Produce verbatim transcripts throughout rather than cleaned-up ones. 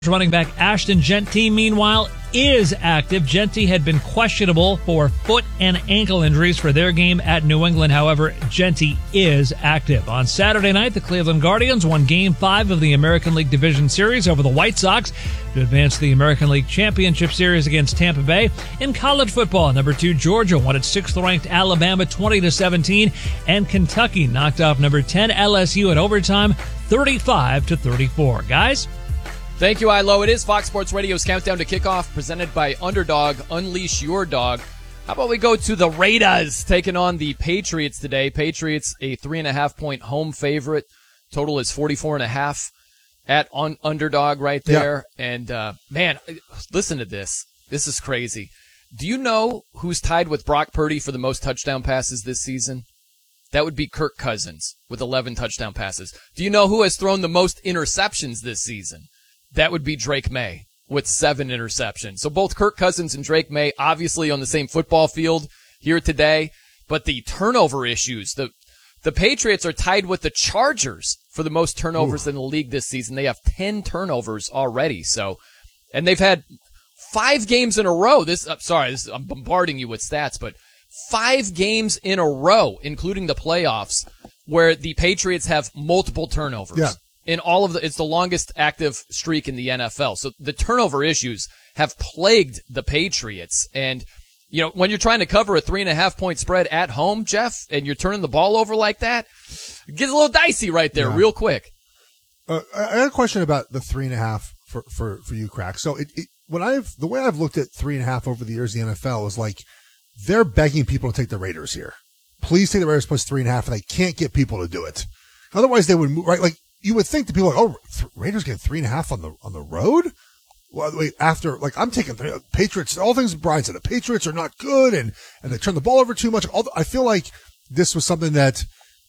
Running back Ashton Jeanty, meanwhile, is active. Jeanty had been questionable for foot and ankle injuries for their game at New England. However, Jeanty is active. On Saturday night, the Cleveland Guardians won Game five of the American League Division Series over the White Sox to advance to the American League Championship Series against Tampa Bay. In college football, number two Georgia won its sixth-ranked Alabama twenty to seventeen, and Kentucky knocked off number ten L S U in overtime thirty-five to thirty-four. Guys? Thank you, Ilo. It is Fox Sports Radio's Countdown to Kickoff, presented by Underdog. Unleash your dog. How about we go to the Raiders taking on the Patriots today? Patriots, a three and a half point home favorite. Total is forty-four and a half at un- Underdog right there. Yeah. And, uh, man, listen to this. This is crazy. Do you know who's tied with Brock Purdy for the most touchdown passes this season? That would be Kirk Cousins with eleven touchdown passes. Do you know who has thrown the most interceptions this season? That would be Drake May with seven interceptions. So both Kirk Cousins and Drake May obviously on the same football field here today, but the turnover issues, the the Patriots are tied with the Chargers for the most turnovers Ooh. in the league this season. They have ten turnovers already. So, and they've had five games in a row. This, I'm sorry, this, I'm bombarding you with stats, but five games in a row, including the playoffs, where the Patriots have multiple turnovers. Yeah. In all of the, it's the longest active streak in the N F L. So the turnover issues have plagued the Patriots. And, you know, when you're trying to cover a three and a half point spread at home, Jeff, and you're turning the ball over like that, it gets a little dicey right there, yeah. real quick. Uh, I had a question about the three and a half for, for, for you, Crack. So it, it, when I've, the way I've looked at three and a half over the years in the N F L is like, they're begging people to take the Raiders here. Please take the Raiders plus three and a half, and they can't get people to do it. Otherwise they would move, right? Like, you would think that people are like, oh, th- Raiders get three and a half on the on the road. Well, wait, after like I'm taking three, Patriots. All things Brian said, the Patriots are not good, and and they turn the ball over too much. All the, I feel like this was something that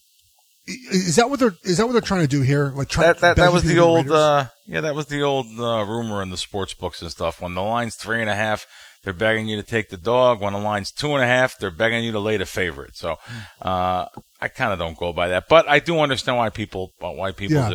is that what they're is that what they're trying to do here? Like try, that that, that was the old the uh, yeah that was the old uh, rumor in the sports books and stuff. When the line's three and a half, they're begging you to take the dog. When the line's two and a half, they're begging you to lay the favorite. So uh, I kind of don't go by that, but I do understand why people why people yeah. do.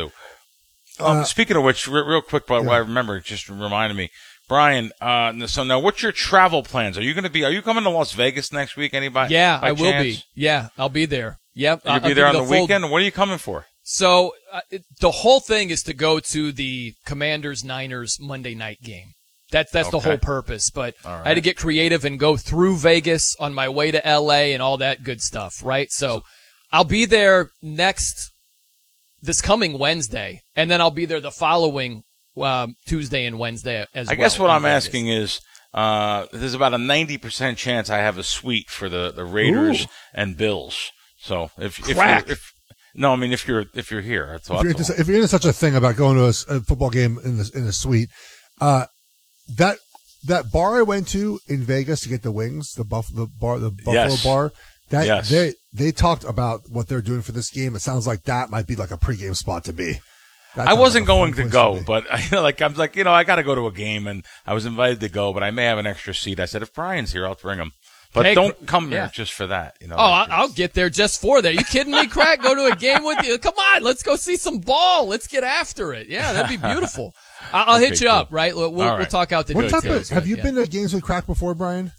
Um, uh, speaking of which, re- real quick, but yeah. I remember it just reminded me, Brian. Uh, so now, what's your travel plans? Are you going to be? Are you coming to Las Vegas next week? Anybody? Yeah, I chance? will be. Yeah, I'll be there. Yep, you'll I'll be there on the, the weekend. What are you coming for? So uh, it, the whole thing is to go to the Commanders Niners Monday night game. That's that's okay. the whole purpose. But right. I had to get creative and go through Vegas on my way to L A and all that good stuff, right? So I'll be there next, this coming Wednesday, and then I'll be there the following um, Tuesday and Wednesday as I well. I guess what I'm Vegas. asking is, uh, there's about a ninety percent chance I have a suite for the, the Raiders Ooh. and Bills. So if, if, Crack. you're, if no, I mean if you're if you're here, that's all. If you're, into, if you're into such a thing about going to a, a football game in the in a suite, uh, that that bar I went to in Vegas to get the wings, the buff the bar the Buffalo yes. bar, that yes. they they talked about what they're doing for this game. It sounds like that might be like a pregame spot to be. That I wasn't like going to go, to but I, like I'm like you know I got to go to a game, and I was invited to go, but I may have an extra seat. I said if Brian's here, I'll bring him. But hey, don't come yeah. there just for that. You know. Oh, I'll, I'll get there just for that. You kidding me, Crack? Go to a game with you? Come on, let's go see some ball. Let's get after it. Yeah, that'd be beautiful. I'll, I'll okay, hit you cool. up, right? We'll, we'll, right. we'll talk out the What type details. of, have you yeah. been to games with Crack before, Brian?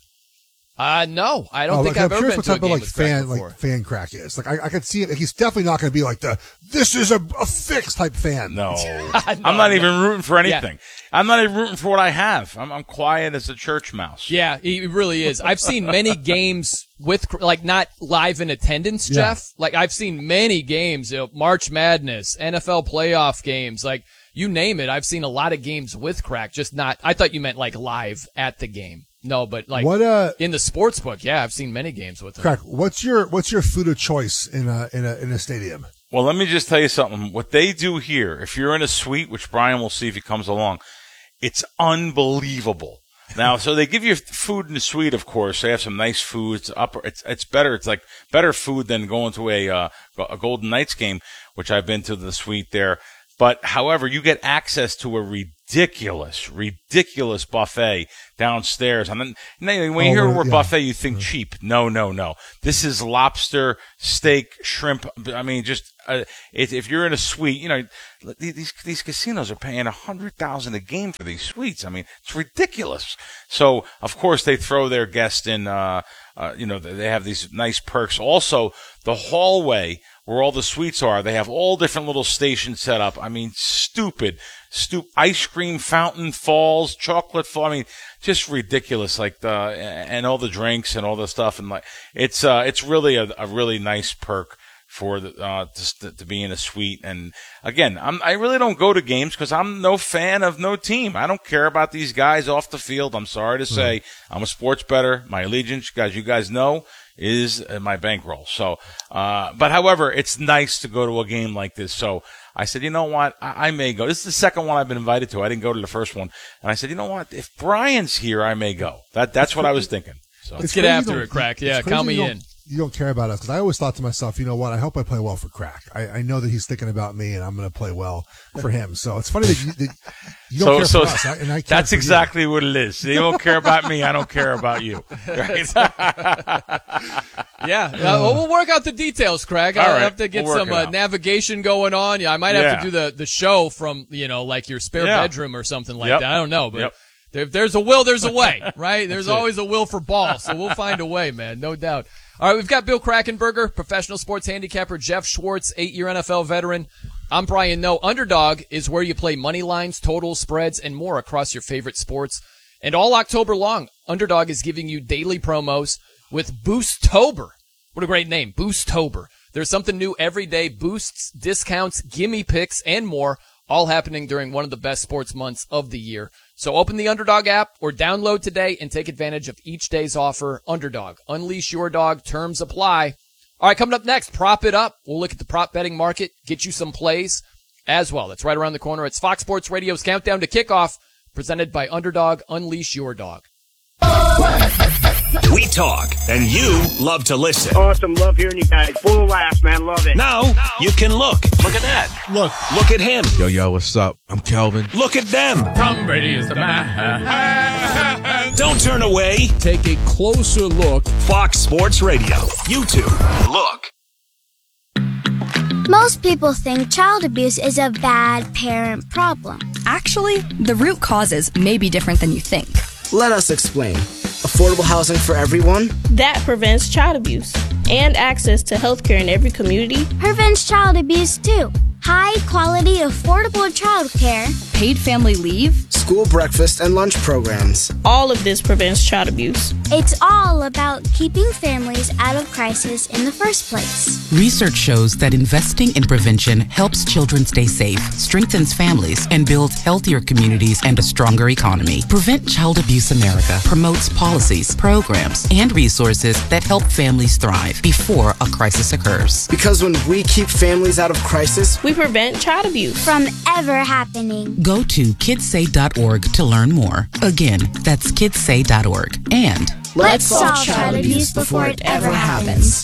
Uh, no, I don't oh, think like, I've I'm ever curious been what to a type game of like with Crack fan before. like fan Crack is. Like I, I could see it. He's definitely not going to be like the this is a, a fix type fan. No, no I'm not even rooting for anything. Yeah. I'm not even rooting for what I have. I'm, I'm quiet as a church mouse. Yeah, he really is. I've seen many games with, like, not live in attendance, Yeah. Jeff. Like, I've seen many games, you know, March Madness, N F L playoff games, like, you name it. I've seen a lot of games with Crack, just not, I thought you meant, like, live at the game. No, but, like, What uh, in the sports book, yeah, I've seen many games with him. Crack? What's your what's your food of choice in a in a in a stadium? Well, let me just tell you something. What they do here, if you're in a suite, which Brian will see if he comes along, it's unbelievable. Now, so they give you food in the suite, of course. They have some nice food. It's upper. It's it's better. It's like better food than going to a uh, a Golden Knights game, which I've been to the suite there. But however, you get access to a ridiculous, ridiculous buffet downstairs. And then when you Oh, hear the yeah. word buffet, you think cheap. No, no, no. This is lobster, steak, shrimp. I mean, just uh, if, if you're in a suite, you know, these these casinos are paying a hundred thousand a game for these suites. I mean, it's ridiculous. So of course they throw their guests in. Uh, uh, you know, they have these nice perks. Also, the hallway where all the suites are, they have all different little stations set up. I mean, stupid, stupid ice cream fountain falls, chocolate fall. I mean, just ridiculous. Like the and all the drinks and all the stuff, and like it's uh, it's really a, a really nice perk for the, uh, to, to be in a suite. And again, I'm, I really don't go to games because I'm no fan of no team. I don't care about these guys off the field. I'm sorry to say, mm-hmm. I'm a sports bettor. My allegiance, guys, you guys know, is my bankroll. So, uh, but however, it's nice to go to a game like this. So I said, you know what? I, I may go. This is the second one I've been invited to. I didn't go to the first one. And I said, you know what? If Brian's here, I may go. That, that's what I was thinking. So let's get after it, Crack. Yeah, count me in. You don't care about us because I always thought to myself, you know what? I hope I play well for Crack. I, I know that he's thinking about me, and I'm going to play well for him. So it's funny that you, that you don't so, care so for us. I, and I care that's for exactly you. what it is. You don't care about me. I don't care about you. Right? Yeah, uh, well, we'll work out the details, Craig. I'll right. have to get We'll some uh, navigation going on. Yeah, I might have yeah. to do the, the show from, you know, like your spare yeah. bedroom or something like yep. that. I don't know, but yep. if there's a will, there's a way, right? There's always a will for ball, so we'll find a way, man, no doubt. All right, we've got Bill Krackomberger, professional sports handicapper, Jeff Schwartz, eight-year N F L veteran. I'm Brian Noe. Underdog is where you play money lines, totals, spreads, and more across your favorite sports. And all October long, Underdog is giving you daily promos with Boosttober. What a great name, Boosttober. There's something new every day, boosts, discounts, gimme picks, and more, all happening during one of the best sports months of the year. So open the Underdog app or download today and take advantage of each day's offer. Underdog. Unleash your dog. Terms apply. All right, coming up next, Prop It Up. We'll look at the prop betting market, get you some plays as well. That's right around the corner. It's Fox Sports Radio's Countdown to Kickoff, presented by Underdog. Unleash your dog. We talk, and you love to listen. Awesome. Love hearing you guys. Full of laughs, man. Love it. Now, you can look. Look at that. Look. Look at him. Yo, yo, what's up? I'm Kelvin. Look at them. Tom Brady is the man. Don't turn away. Take a closer look. Fox Sports Radio. YouTube. Look. Most people think child abuse is a bad parent problem. Actually, the root causes may be different than you think. Let us explain. Affordable housing for everyone? That prevents child abuse. And access to health care in every community. Prevents child abuse too. High quality, affordable child care. Paid family leave. School breakfast and lunch programs. All of this prevents child abuse. It's all about keeping families out of crisis in the first place. Research shows that investing in prevention helps children stay safe, strengthens families, and builds healthier communities and a stronger economy. Prevent Child Abuse America promotes policies, programs, and resources that help families thrive before a crisis occurs. Because when we keep families out of crisis, we prevent child abuse from ever happening. Go to kids say dot org to learn more. Again, that's kids say dot org. And let's solve child abuse before it ever happens.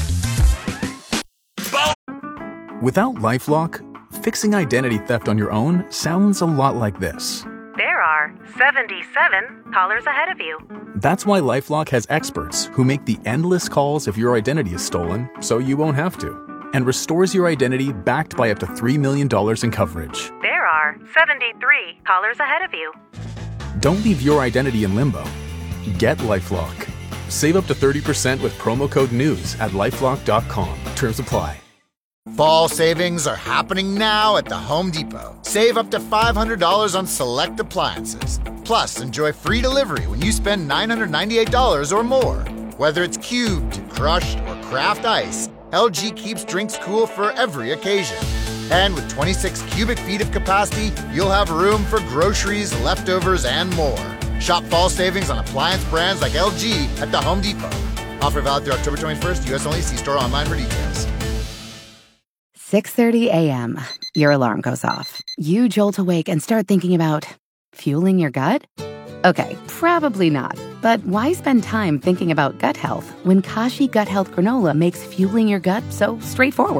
Without LifeLock, fixing identity theft on your own sounds a lot like this. There are seventy-seven callers ahead of you. That's why LifeLock has experts who make the endless calls if your identity is stolen, so you won't have to, and restores your identity backed by up to three million dollars in coverage. There are seventy-three callers ahead of you. Don't leave your identity in limbo. Get LifeLock. Save up to thirty percent with promo code NEWS at lifelock dot com. Terms apply. Fall savings are happening now at the Home Depot. Save up to five hundred dollars on select appliances. Plus, enjoy free delivery when you spend nine hundred ninety-eight dollars or more. Whether it's cubed, crushed, or craft ice, L G keeps drinks cool for every occasion. And with twenty-six cubic feet of capacity, you'll have room for groceries, leftovers, and more. Shop fall savings on appliance brands like L G at the Home Depot. Offer valid through October twenty-first, U S only. See store online for details. six thirty a.m. Your alarm goes off. You jolt awake and start thinking about fueling your gut? Okay, probably not. But why spend time thinking about gut health when Kashi Gut Health Granola makes fueling your gut so straightforward?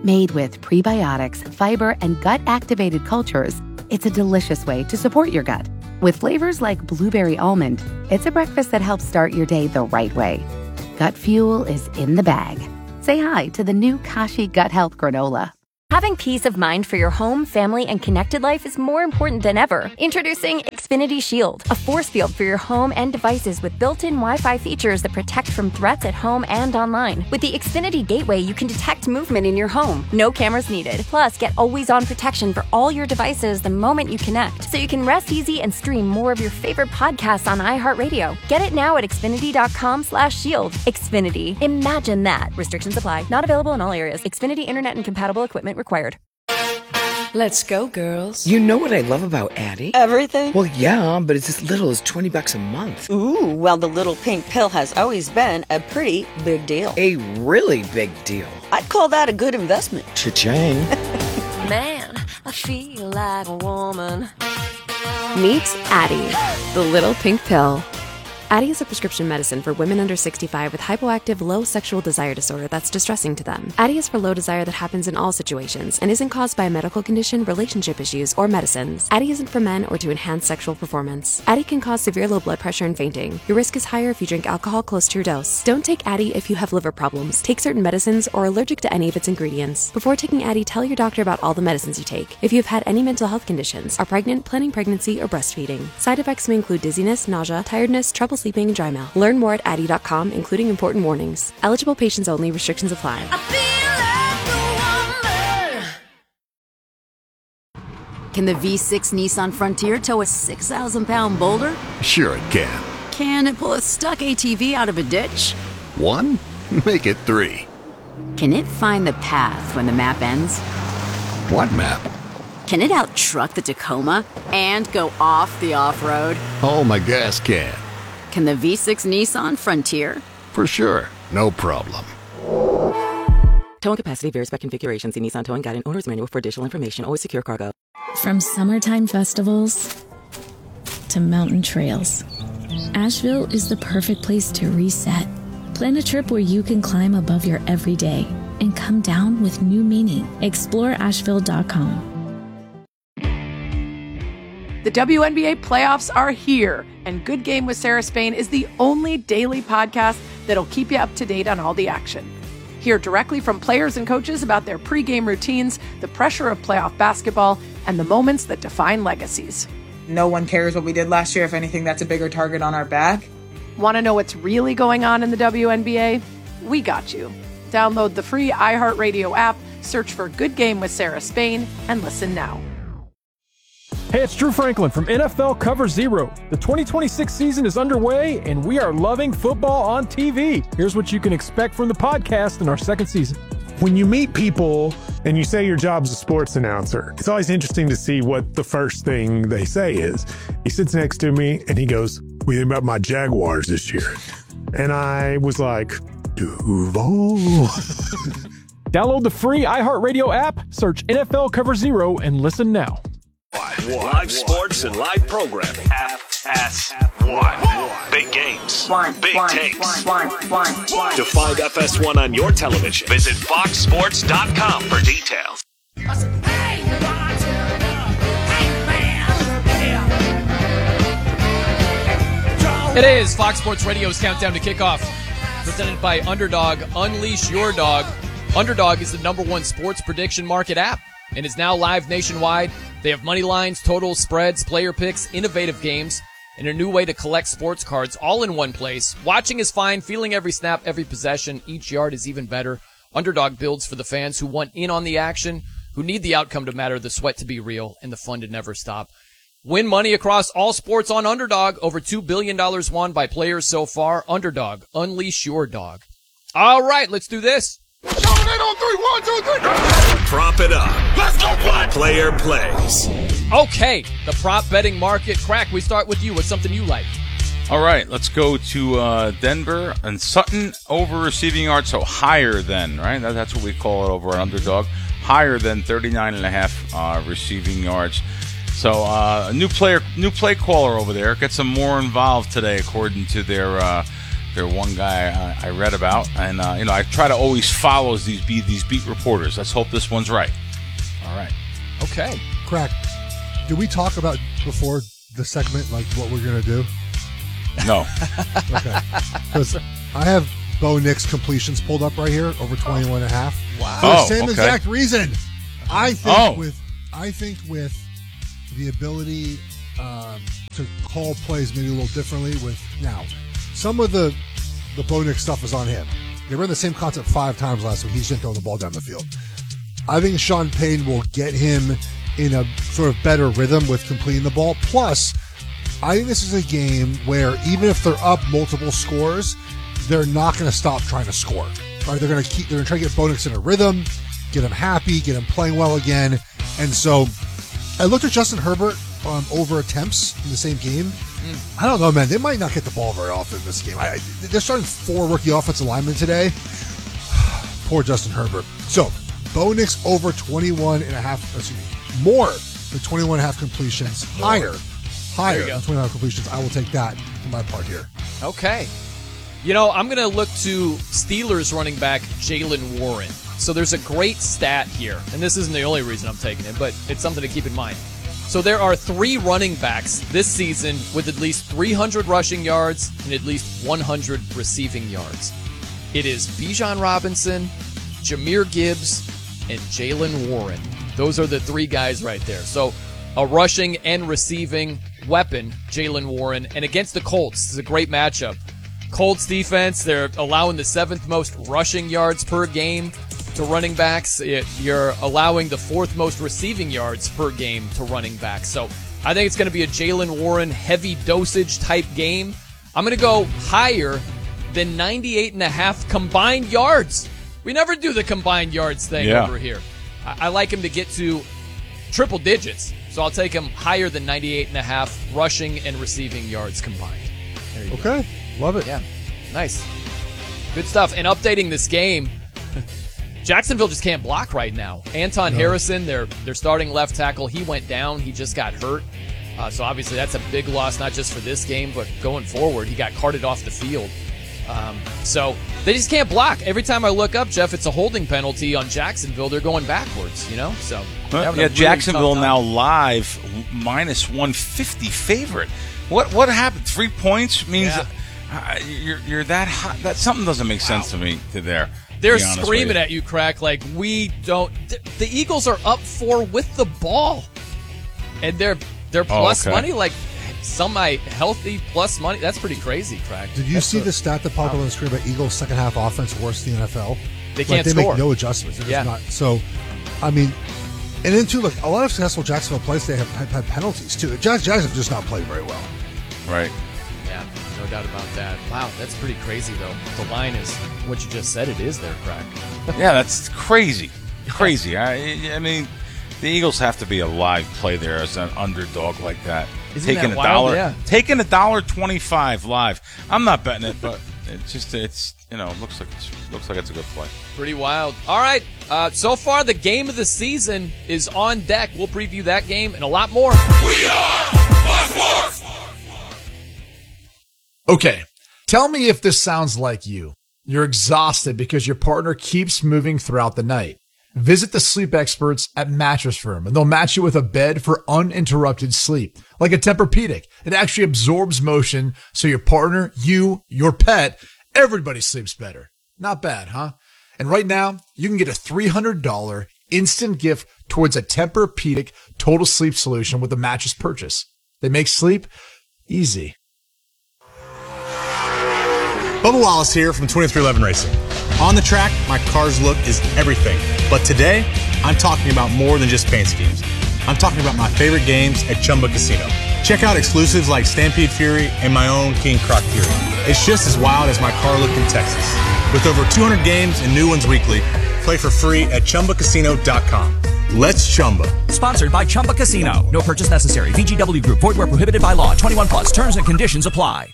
Made with prebiotics, fiber, and gut-activated cultures, it's a delicious way to support your gut. With flavors like blueberry almond, it's a breakfast that helps start your day the right way. Gut Fuel is in the bag. Say hi to the new Kashi Gut Health Granola. Having peace of mind for your home, family, and connected life is more important than ever. Introducing Xfinity Shield, a force field for your home and devices with built-in Wi-Fi features that protect from threats at home and online. With the Xfinity Gateway, you can detect movement in your home. No cameras needed. Plus, get always-on protection for all your devices the moment you connect, so you can rest easy and stream more of your favorite podcasts on iHeartRadio. Get it now at Xfinity.com slash shield. Xfinity. Imagine that. Restrictions apply. Not available in all areas. Xfinity Internet and compatible equipment required. Let's go, girls. You know what I love about Addie? Everything? Well, yeah, but it's as little as twenty bucks a month. Ooh, well, the little pink pill has always been a pretty big deal. A really big deal. I'd call that a good investment. Cha-ching. Man, I feel like a woman. Meet Addie, the little pink pill. Addie is a prescription medicine for women under sixty-five with hypoactive low sexual desire disorder that's distressing to them. Addie is for low desire that happens in all situations and isn't caused by a medical condition, relationship issues, or medicines. Addie isn't for men or to enhance sexual performance. Addie can cause severe low blood pressure and fainting. Your risk is higher if you drink alcohol close to your dose. Don't take Addie if you have liver problems, take certain medicines, or are allergic to any of its ingredients. Before taking Addie, tell your doctor about all the medicines you take. If you've had any mental health conditions, are pregnant, planning pregnancy, or breastfeeding. Side effects may include dizziness, nausea, tiredness, trouble sleeping, and dry mouth. Learn more at Addie dot com, including important warnings. Eligible patients only. Restrictions apply. Can the V six Nissan Frontier tow a six thousand pound boulder? Sure it can. Can it pull a stuck A T V out of a ditch? One? Make it three. Can it find the path when the map ends? What map? Can it out-truck the Tacoma and go off the off-road? Oh, my gas can. Can the V six Nissan Frontier? For sure. No problem. Towing capacity varies by configuration. See Nissan Towing Guide and Owner's Manual for additional information. Always secure cargo. From summertime festivals to mountain trails, Asheville is the perfect place to reset. Plan a trip where you can climb above your everyday and come down with new meaning. Explore Asheville dot com. The W N B A playoffs are here, and Good Game with Sarah Spain is the only daily podcast that'll keep you up to date on all the action. Hear directly from players and coaches about their pregame routines, the pressure of playoff basketball, and the moments that define legacies. No one cares what we did last year. If anything, that's a bigger target on our back. Want to know what's really going on in the W N B A? We got you. Download the free iHeartRadio app, search for Good Game with Sarah Spain, and listen now. Hey, it's Drew Franklin from N F L Cover Zero. The twenty twenty-six season is underway, and we are loving football on T V. Here's what you can expect from the podcast in our second season. When you meet people and you say your job's a sports announcer, it's always interesting to see what the first thing they say is. He sits next to me, and he goes, "What do you think about my Jaguars this year?" And I was like, Duval. Download the free iHeartRadio app, search N F L Cover Zero, and listen now. Live sports and live programming. F S one. Big games. One, big one, takes. one, one, one, one. To find F S one on your television, visit fox sports dot com for details. It is Fox Sports Radio's Countdown to Kickoff, presented by Underdog. Unleash your dog. Underdog is the number one sports prediction market app and is now live nationwide. They have money lines, totals, spreads, player picks, innovative games, and a new way to collect sports cards all in one place. Watching is fine. Feeling every snap, every possession, each yard is even better. Underdog builds for the fans who want in on the action, who need the outcome to matter, the sweat to be real, and the fun to never stop. Win money across all sports on Underdog. Over two billion dollars won by players so far. Underdog. Unleash your dog. All right, let's do this. Prop it up. Let's go play. Player plays. Okay, the prop betting market. Crack, we start with you. What's something you like? All right, let's go to uh, Denver and Sutton over receiving yards, so higher than, right? That, that's what we call it over at Underdog. Higher than thirty-nine and a half uh, receiving yards. So uh, a new player, new play caller over there gets them more involved today, according to their uh, They're one guy I, I read about, and uh, you know I try to always follow these beat these beat reporters. Let's hope this one's right. All right. Okay. Crack. Did we talk about before the segment like what we're gonna do? No. Okay. Because I have Bo Nix completions pulled up right here over twenty-one and a half. Wow. For the Oh, same okay. exact reason. I think Oh. with I think with the ability um, to call plays maybe a little differently with now. Some of the the Bo Nix stuff is on him. They ran the same concept five times last week. He's just throwing the ball down the field. I think Sean Payton will get him in a sort of better rhythm with completing the ball. Plus, I think this is a game where even if they're up multiple scores, they're not going to stop trying to score. Right? They're going to keep. They're going to try to get Bo Nix in a rhythm, get him happy, get him playing well again. And so, I looked at Justin Herbert um, over attempts in the same game. I don't know, man. They might not get the ball very often in this game. I, they're starting four rookie offensive linemen today. Poor Justin Herbert. So, Bo Nix over twenty-one and a half, excuse me, more than twenty-one and a half completions. Higher, higher than twenty-one and a half completions. I will take that in my part here. Okay. You know, I'm going to look to Steelers running back Jaylen Warren. So there's a great stat here, and this isn't the only reason I'm taking it, but it's something to keep in mind. So there are three running backs this season with at least three hundred rushing yards and at least one hundred receiving yards. It is Bijan Robinson, Jahmyr Gibbs, and Jaylen Warren. Those are the three guys right there. So a rushing and receiving weapon, Jaylen Warren, and against the Colts, this is a great matchup. Colts defense, they're allowing the seventh most rushing yards per game to running backs. It, you're allowing the fourth most receiving yards per game to running backs. So I think it's going to be a Jaylen Warren heavy dosage type game. I'm going to go higher than ninety-eight and a half combined yards. We never do the combined yards thing Yeah. over here. I, I like him to get to triple digits. So I'll take him higher than ninety-eight and a half rushing and receiving yards combined. There you Okay. go. Love it. Yeah. Nice. Good stuff. And updating this game, Jacksonville just can't block right now. Anton No. Harrison, their their starting left tackle, he went down. He just got hurt. Uh, so obviously that's a big loss, not just for this game, but going forward. He got carted off the field. Um, so they just can't block. Every time I look up, Jeff, it's a holding penalty on Jacksonville. They're going backwards, you know? So they're having a yeah, really Jacksonville tough now time. live minus one fifty favorite. What what happened? Three points means Yeah. uh, you're you're that hot. That something doesn't make sense to me to there. They're to be honest screaming with you. at you, Crack, like we don't. th- The Eagles are up four with the ball, and they're they're Oh, plus okay. money, like semi healthy plus money. That's pretty crazy, Crack. Did you That's see a- the stat that popped up on the screen about Eagles' second half offense worse than the N F L? They Like, can't they score. make no adjustments. They're Yeah. just not. So, I mean, and then too, look, a lot of successful Jacksonville plays they have, have had penalties too. Jags, Jags have just not played very well. Right. Yeah, no doubt about that. Wow, that's pretty crazy though. The line is what you just said. It is there, Crack. Yeah, that's crazy, crazy. I I mean, the Eagles have to be a live play there as an underdog like that. Isn't taking that a wild? dollar, Yeah. taking a dollar twenty-five live. I'm not betting it, but it's just it's you know it looks like it's looks like it's a good play. Pretty wild. All right. Uh, so far, the game of the season is on deck. We'll preview that game and a lot more. We are Fox Sports. Okay, tell me if this sounds like you. You're exhausted because your partner keeps moving throughout the night. Visit the sleep experts at Mattress Firm, and they'll match you with a bed for uninterrupted sleep. Like a Tempur-Pedic, it actually absorbs motion so your partner, you, your pet, everybody sleeps better. Not bad, huh? And right now, you can get a three hundred dollars instant gift towards a Tempur-Pedic total sleep solution with a mattress purchase. They make sleep easy. Bubba Wallace here from twenty-three eleven Racing. On the track, my car's look is everything. But today, I'm talking about more than just paint schemes. I'm talking about my favorite games at Chumba Casino. Check out exclusives like Stampede Fury and my own King Croc Fury. It's just as wild as my car look in Texas. With over two hundred games and new ones weekly, play for free at Chumba Casino dot com. Let's Chumba. Sponsored by Chumba Casino. No purchase necessary. V G W Group. Void where prohibited by law. twenty-one plus. Terms and conditions apply.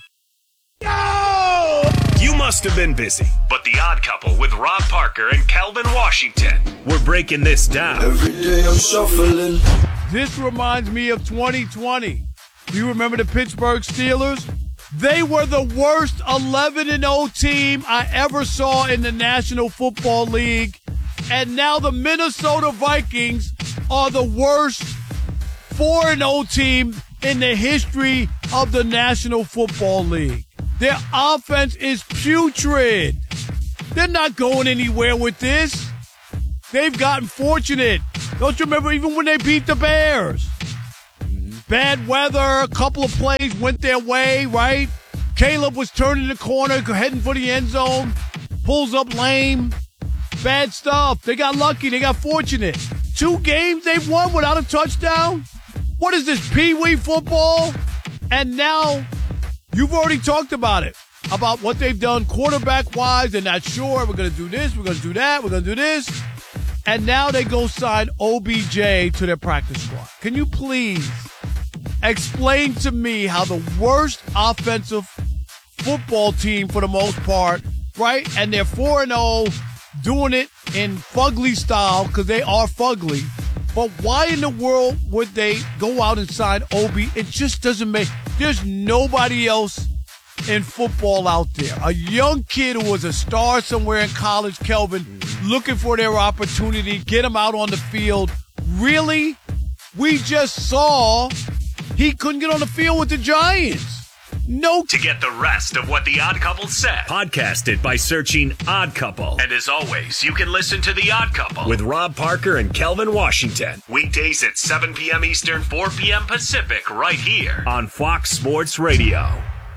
You must have been busy, but The Odd Couple with Rob Parker and Calvin Washington, we're breaking this down. Every day I'm shuffling. This reminds me of twenty twenty. Do you remember the Pittsburgh Steelers? They were the worst eleven and oh team I ever saw in the National Football League. And now the Minnesota Vikings are the worst four and oh team in the history of the National Football League. Their offense is putrid. They're not going anywhere with this. They've gotten fortunate. Don't you remember even when they beat the Bears? Bad weather, a couple of plays went their way, right? Caleb was turning the corner, heading for the end zone, pulls up lame. Bad stuff. They got lucky. They got fortunate. Two games they've won without a touchdown? What is this, Pee-wee football? And now, you've already talked about it, about what they've done quarterback-wise. They're not sure. We're going to do this. We're going to do that. We're going to do this. And now they go sign O B J to their practice squad. Can you please explain to me how the worst offensive football team for the most part, right? And they're four and oh, doing it in fugly style because they are fugly. But why in the world would they go out and sign O B? It just doesn't make – there's nobody else in football out there. A young kid who was a star somewhere in college, Kelvin, looking for their opportunity, get him out on the field. Really? We just saw he couldn't get on the field with the Giants. No. To get the rest of what The Odd Couple said, podcast it by searching Odd Couple. And as always, you can listen to The Odd Couple with Rob Parker and Kelvin Washington. Weekdays at seven p.m. Eastern, four p.m. Pacific, right here on Fox Sports Radio.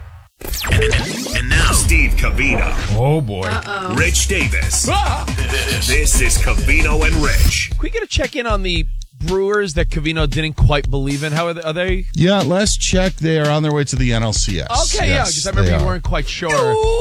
And now, Steve Covino. Oh, boy. Uh-oh. Rich Davis. Ah! This is Covino and Rich. Can we get a check-in on the Brewers that Covino didn't quite believe in? How are they? Are they? Yeah, last check, they are on their way to the N L C S. Okay, yes, yeah, because I remember you are. weren't quite sure.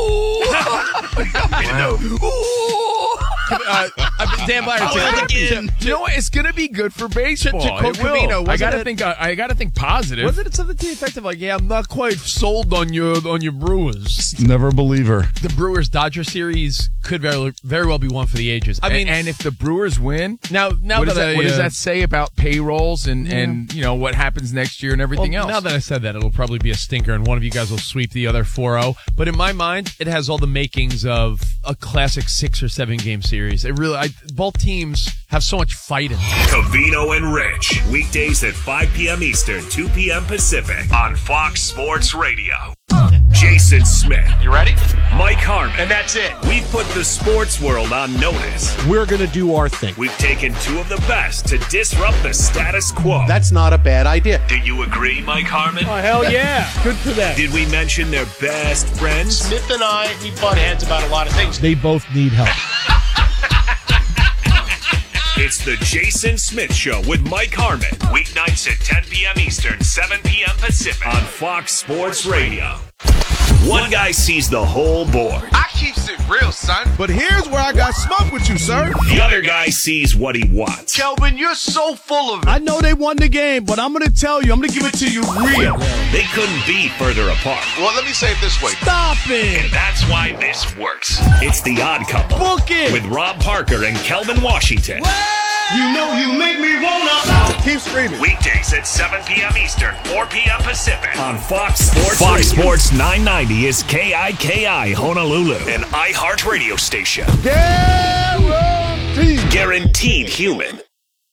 Wow. Uh, uh, Dan Byer, oh, to, again. to, you know what? It's going to be good for baseball. To, to quote Covino, I got to think. Uh, I got to think positive. Wasn't it something to the effect of like, "Yeah, I'm not quite sold on your on your Brewers." Never a believer. The Brewers Dodger series could very very well be one for the ages. I mean, and, and if the Brewers win, now now what, that does that, I, what does uh, that say about payrolls and yeah. and you know what happens next year and everything well, else? Now that I said that, it'll probably be a stinker, and one of you guys will sweep the other four oh. But in my mind, it has all the makings of a classic six or seven game series. It really, I, both teams have so much fight in them. Covino and Rich, weekdays at five p.m. Eastern, two p.m. Pacific on Fox Sports Radio. Jason Smith. You ready? Mike Harmon. And that's it. We've put the sports world on notice. We're going to do our thing. We've taken two of the best to disrupt the status quo. That's not a bad idea. Do you agree, Mike Harmon? Oh, hell yeah. Good for them. Did we mention their best friends? Smith and I, we butt heads about a lot of things. They both need help. It's the Jason Smith Show with Mike Harmon. Weeknights at ten p.m. Eastern, seven p.m. Pacific on Fox Sports Radio. One guy sees the whole board. I keeps it real, son. But here's where I got smoke with you, sir. The other guy sees what he wants. Kelvin, you're so full of it. I know they won the game, but I'm going to tell you, I'm going to give it to you real. They couldn't be further apart. Well, let me say it this way. Stop it. And that's why this works. It's The Odd Couple. Book it. With Rob Parker and Kelvin Washington. You know you make me wanna keep screaming. Weekdays at seven p.m. Eastern, four p.m. Pacific on Fox Sports. Fox Radio. Sports nine ninety is K I K I Honolulu, an iHeart radio station. Guaranteed. Guaranteed human.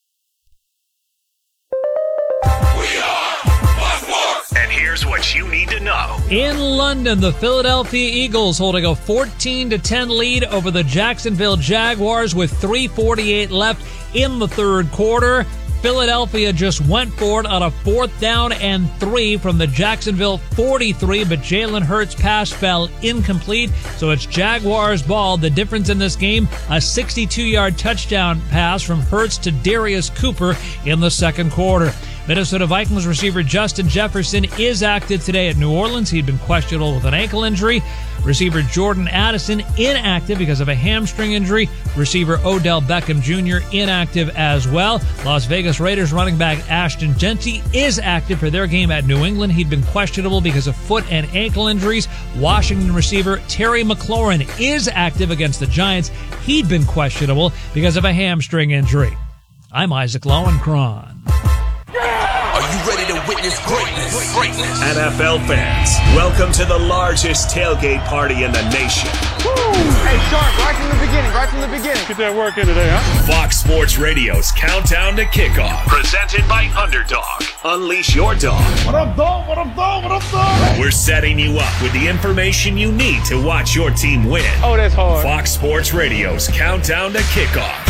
And here's what you need to know. In London, the Philadelphia Eagles holding a fourteen to ten lead over the Jacksonville Jaguars with three forty-eight left in the third quarter. Philadelphia just went for it on a fourth down and three from the Jacksonville forty-three, but Jalen Hurts' pass fell incomplete, so it's Jaguars' ball. The difference in this game, a sixty-two-yard touchdown pass from Hurts to Darius Cooper in the second quarter. Minnesota Vikings receiver Justin Jefferson is active today at New Orleans. He'd been questionable with an ankle injury. Receiver Jordan Addison inactive because of a hamstring injury. Receiver Odell Beckham Junior inactive as well. Las Vegas Raiders running back Ashton Genty is active for their game at New England. He'd been questionable because of foot and ankle injuries. Washington receiver Terry McLaurin is active against the Giants. He'd been questionable because of a hamstring injury. I'm Isaac Lowenkron. Are you ready to witness Greatness, greatness, greatness. N F L fans, welcome to the largest tailgate party in the nation. Woo! Hey, Sharp, right from the beginning, right from the beginning. Get that work in today, huh? Fox Sports Radio's Countdown to Kickoff, presented by Underdog. Unleash your dog. What up, dog? What up, dog? What up, dog? We're setting you up with the information you need to watch your team win. Oh, that's hard. Fox Sports Radio's Countdown to Kickoff.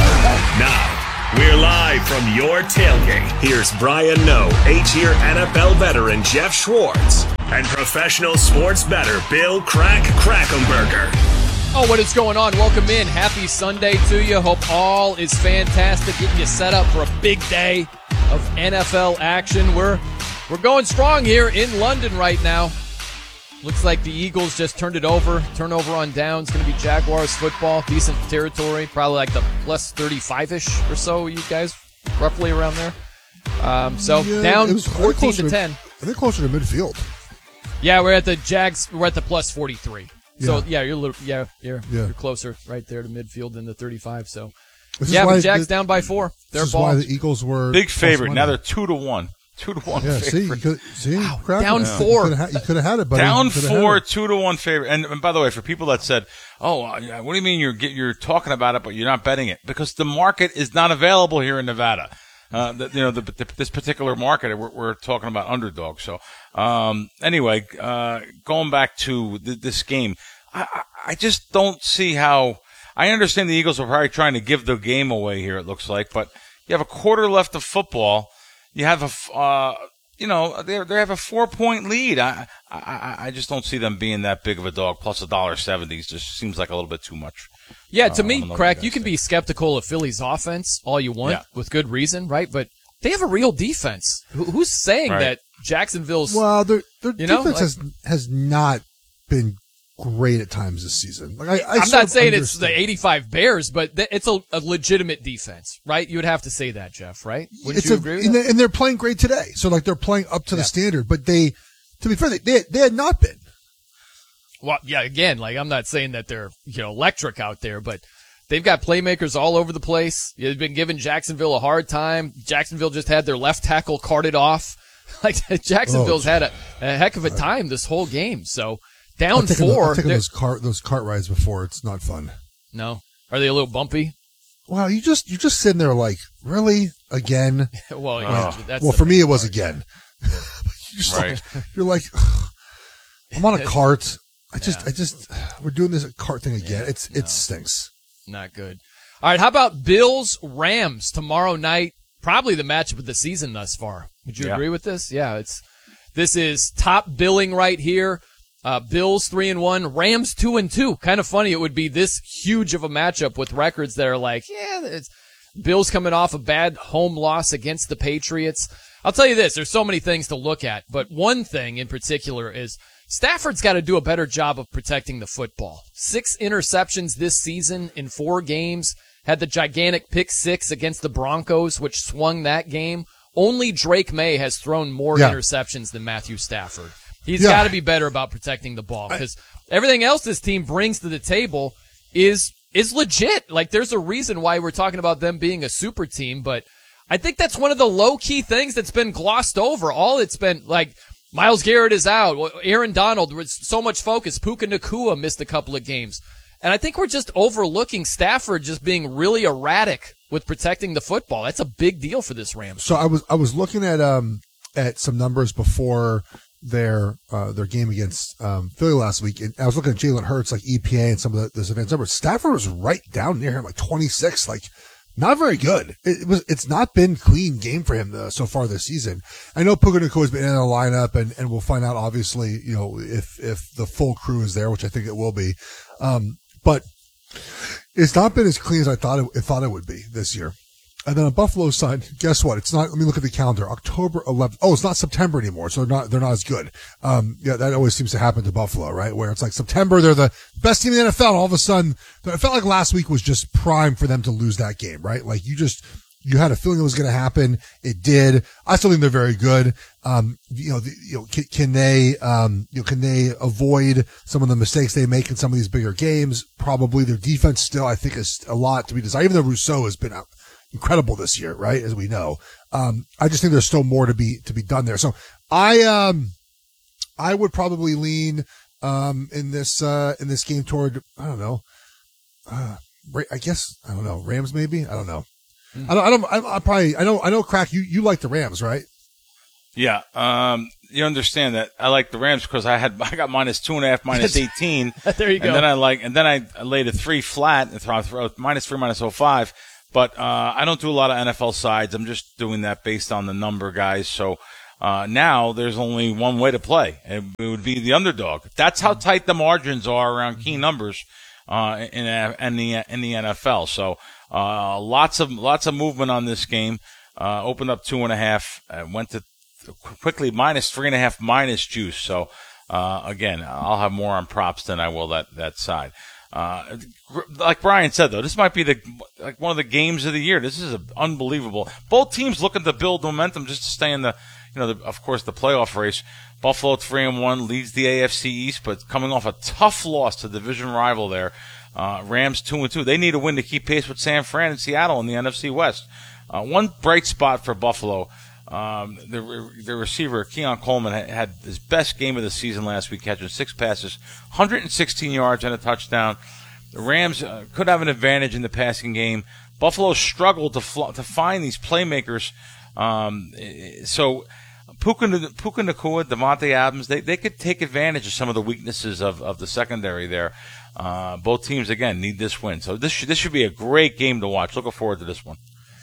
Now, we're live from your tailgate. Here's Brian Noe, eight-year N F L veteran Jeff Schwartz, and professional sports bettor Bill Crack Krackomberger. Oh, what is going on? Welcome in. Happy Sunday to you. Hope all is fantastic. Getting you set up for a big day of N F L action. We're we're going strong here in London right now. Looks like the Eagles just turned it over. Turnover on downs. Going to be Jaguars football. Decent territory. Probably like the plus thirty-five-ish or so, you guys. Roughly around there. Um, so yeah, down fourteen to ten. I think closer to midfield. Yeah, we're at the Jags. We're at the plus forty-three. So Yeah. yeah, you're a little, yeah, you're Yeah. you're closer right there to midfield than the thirty-five. So This is yeah, why but Jags the- down by four. They're This is ball. why the Eagles were Big plus favorite. money. Now they're two to one. Two to one Yeah, see, you favorite. could, see, Kraken, down you four. could have, you could have had it, but Down four, two to one favorite. And, and by the way, for people that said, "Oh, uh, yeah, what do you mean you're get, you're talking about it, but you're not betting it?" Because the market is not available here in Nevada. Uh, the, you know, the, the, this particular market, we're, we're talking about underdog. So, um, anyway, uh, going back to th- this game, I, I, I just don't see how. I understand the Eagles are probably trying to give the game away here. It looks like, but you have a quarter left of football. You have a. f- Uh, You know, they they have a four point lead. I, I I just don't see them being that big of a dog. Plus a dollar seventy just seems like a little bit too much. Yeah, to Uh, I me, don't know what Crack, you you guys can be skeptical of Philly's offense all you want Yeah. with good reason, right? But they have a real defense. Who, who's saying Right. that Jacksonville's? Well, their their You know, defense like- has has not been great at times this season. Like I, I I'm sort not of saying it's the understand. eighty-five Bears, but th- it's a, a legitimate defense, right? You would have to say that, Jeff, right? Wouldn't It's you a, agree with and, that? they, and they're playing great today. So like they're playing up to the Yeah. standard, but they, to be fair, they they, they had not been. Well, yeah, again, like I'm not saying that they're, you know, electric out there, but they've got playmakers all over the place. They've been giving Jacksonville a hard time. Jacksonville just had their left tackle carted off. Like Jacksonville's Oh. had a, a heck of a time this whole game. So I've down taken, four. I've taken they're- those cart those cart rides before. It's not fun. No. Are they a little bumpy? Wow, you just you just sitting there like really again. Well, yeah, that's well the for me big it was part. again. You're just Right. like, you're like, I'm on a cart. I just I just we're doing this cart thing again. It's it stinks. Not good. All right, how about Bills Rams tomorrow night? Probably the matchup of the season thus far. Would you Yeah. agree with this? Yeah, it's this is top billing right here. Uh, Bills three and one, Rams two and two. Kind of funny it would be this huge of a matchup with records that are like, yeah, it's Bills coming off a bad home loss against the Patriots. I'll tell you this, there's so many things to look at, but one thing in particular is Stafford's got to do a better job of protecting the football. Six interceptions this season in four games. Had the gigantic pick six against the Broncos, which swung that game. Only Drake May has thrown more Yeah. interceptions than Matthew Stafford. He's Yeah. got to be better about protecting the ball because everything else this team brings to the table is is legit. Like there's a reason why we're talking about them being a super team, but I think that's one of the low key things that's been glossed over. All it's been like Myles Garrett is out, Aaron Donald was so much focus. Puka Nacua missed a couple of games. And I think we're just overlooking Stafford just being really erratic with protecting the football. That's a big deal for this Rams. So I was I was looking at um at some numbers before their uh, their game against um, Philly last week, and I was looking at Jalen Hurts like E P A and some of the, those advanced numbers. Stafford was right down near him, like twenty-six, like not very good. It, was it's not been clean game for him uh, so far this season. I know Puka Nacua has been in the lineup, and, and we'll find out obviously, you know, if if the full crew is there, which I think it will be. Um, but it's not been as clean as I thought it, I thought it would be this year. And then on Buffalo's side, guess what? It's not. Let me look at the calendar. October eleventh. Oh, it's not September anymore, so they're not. They're not as good. Um, yeah, that always seems to happen to Buffalo, right? Where it's like September, they're the best team in the N F L, and all of a sudden, it felt like last week was just prime for them to lose that game, right? Like you just you had a feeling it was going to happen. It did. I still think they're very good. Um, you know, the, you know, can, can they, um, you know, can they avoid some of the mistakes they make in some of these bigger games? Probably. Their defense still, I think, is a lot to be desired. Even though Rousseau has been out. Incredible this year, right? As we know. Um, I just think there's still more to be, to be done there. So I um, I would probably lean um in this uh in this game toward I don't know, uh, I guess I don't know Rams maybe I don't know. Mm. I don't I don't I, I probably I know I know Crack you you like the Rams, right? Yeah. Um. You understand that I like the Rams because I had I got minus two and a half, minus eighteen. There you go. And then I like and then I, I laid a three flat and throw, throw minus three, minus oh five. But uh, I don't do a lot of N F L sides. I'm just doing that based on the number, guys. So uh, now there's only one way to play. It, it would be the underdog. That's how tight the margins are around key numbers uh, in, in the in the N F L. So uh, lots of lots of movement on this game. Uh, opened up two and a half, uh, went to quickly minus three and a half, minus juice. So uh, again, I'll have more on props than I will that that side. Uh, like Brian said, though, this might be the like one of the games of the year. This is a, unbelievable. Both teams looking to build momentum just to stay in the, you know, the, of course, the playoff race. Buffalo three and one leads the A F C East, but coming off a tough loss to division rival there. Uh, Rams two and two. They need a win to keep pace with San Fran and Seattle in the N F C West. Uh, one bright spot for Buffalo. Um, the, the receiver, Keon Coleman, had, had his best game of the season last week, catching six passes, one hundred sixteen yards and a touchdown. The Rams uh, could have an advantage in the passing game. Buffalo struggled to fl- to find these playmakers. Um, so Puka, Puka Nacua, Devontae Adams, they, they could take advantage of some of the weaknesses of, of the secondary there. Uh, both teams, again, need this win. So this should, this should be a great game to watch. Looking forward to this one.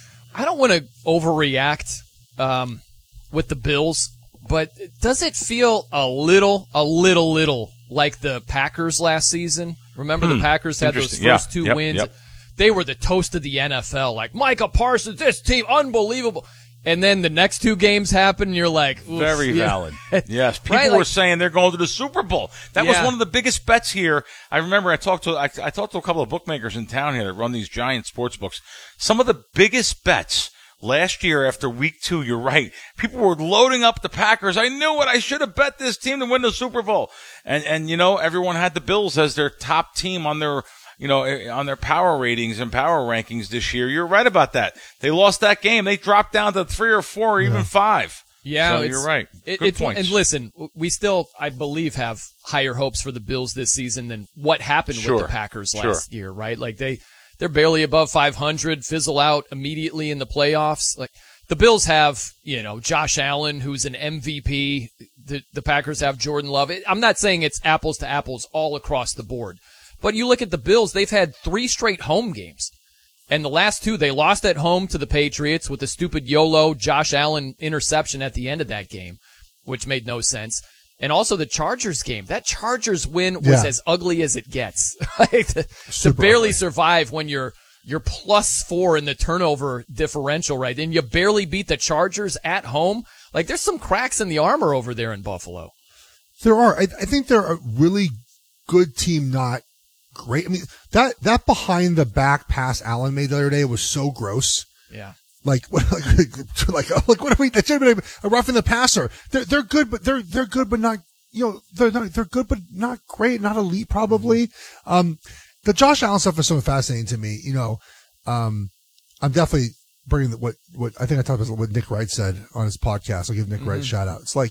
I don't want to overreact Um, with the Bills, but does it feel a little, a little, little like the Packers last season? Remember hmm. the Packers had those first yeah. two yep, wins? Yep. They were the toast of the N F L. Like, Micah Parsons, this team, unbelievable. And then the next two games happen, and you're like, very yeah. valid. Yes, people right? were like, saying they're going to the Super Bowl. That yeah. was one of the biggest bets here. I remember I talked to I, I talked to a couple of bookmakers in town here that run these giant sports books. Some of the biggest bets last year after week two, you're right. People were loading up the Packers. I knew it. I should have bet this team to win the Super Bowl. And, and, you know, everyone had the Bills as their top team on their, you know, on their power ratings and power rankings this year. You're right about that. They lost that game. They dropped down to three or four or even five. Yeah. So you're right. It, Good it's, points. And listen, we still, I believe, have higher hopes for the Bills this season than what happened sure. with the Packers last sure. year, right? Like they, they're barely above five hundred, fizzle out immediately in the playoffs. Like, the Bills have, you know, Josh Allen, who's an M V P. The, the Packers have Jordan Love. I'm not saying it's apples to apples all across the board. But you look at the Bills, they've had three straight home games. And the last two, they lost at home to the Patriots with the stupid YOLO Josh Allen interception at the end of that game, which made no sense. And also the Chargers game. That Chargers win was Yeah. as ugly as it gets. Like, to, to barely ugly. survive when you're You're plus four in the turnover differential, right? And you barely beat the Chargers at home. Like, there's some cracks in the armor over there in Buffalo. There are. I, I think they're a really good team, not great. I mean, that, that behind the back pass Allen made the other day was so gross. Yeah. Like, like, like, like what are we, that should have been a roughing the passer. They're, they're good, but they're, they're good, but not, you know, they're not, they're good, but not great, not elite probably. Um, The Josh Allen stuff is so fascinating to me. You know, um, I'm definitely bringing the, what, what I think I talked about what Nick Wright said on his podcast. I'll give Nick mm-hmm. Wright a shout out. It's like,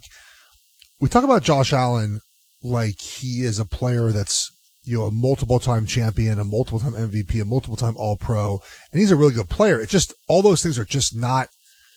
we talk about Josh Allen like he is a player that's, you know, a multiple time champion, a multiple time M V P, a multiple time all pro. And he's a really good player. It's just, all those things are just not,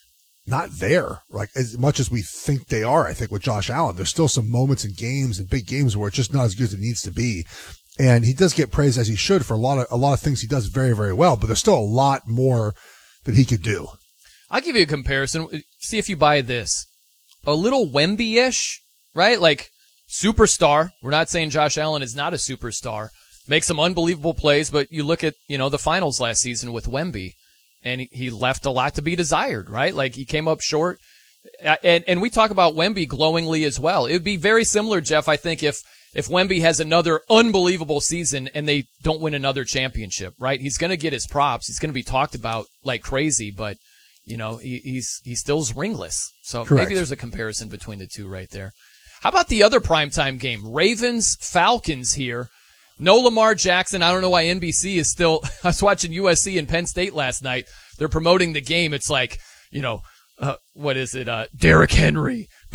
not there. Like, as much as we think they are, I think with Josh Allen, there's still some moments in games and big games where it's just not as good as it needs to be. And he does get praised as he should for a lot of, a lot of things he does very, very well, but there's still a lot more that he could do. I'll give you a comparison. See if you buy this. A little Wemby-ish, right? Like, superstar. We're not saying Josh Allen is not a superstar. Makes some unbelievable plays, but you look at, you know, the finals last season with Wemby, and he, he left a lot to be desired, right? Like, he came up short. And, and we talk about Wemby glowingly as well. It would be very similar, Jeff, I think, if, If Wemby has another unbelievable season and they don't win another championship, right? He's going to get his props. He's going to be talked about like crazy, but, you know, he, he's he still's ringless. So Correct. Maybe there's a comparison between the two right there. How about the other primetime game? Ravens, Falcons here. No Lamar Jackson. I don't know why N B C is still – I was watching U S C and Penn State last night. They're promoting the game. It's like, you know, uh, what is it? Uh, Derrick Henry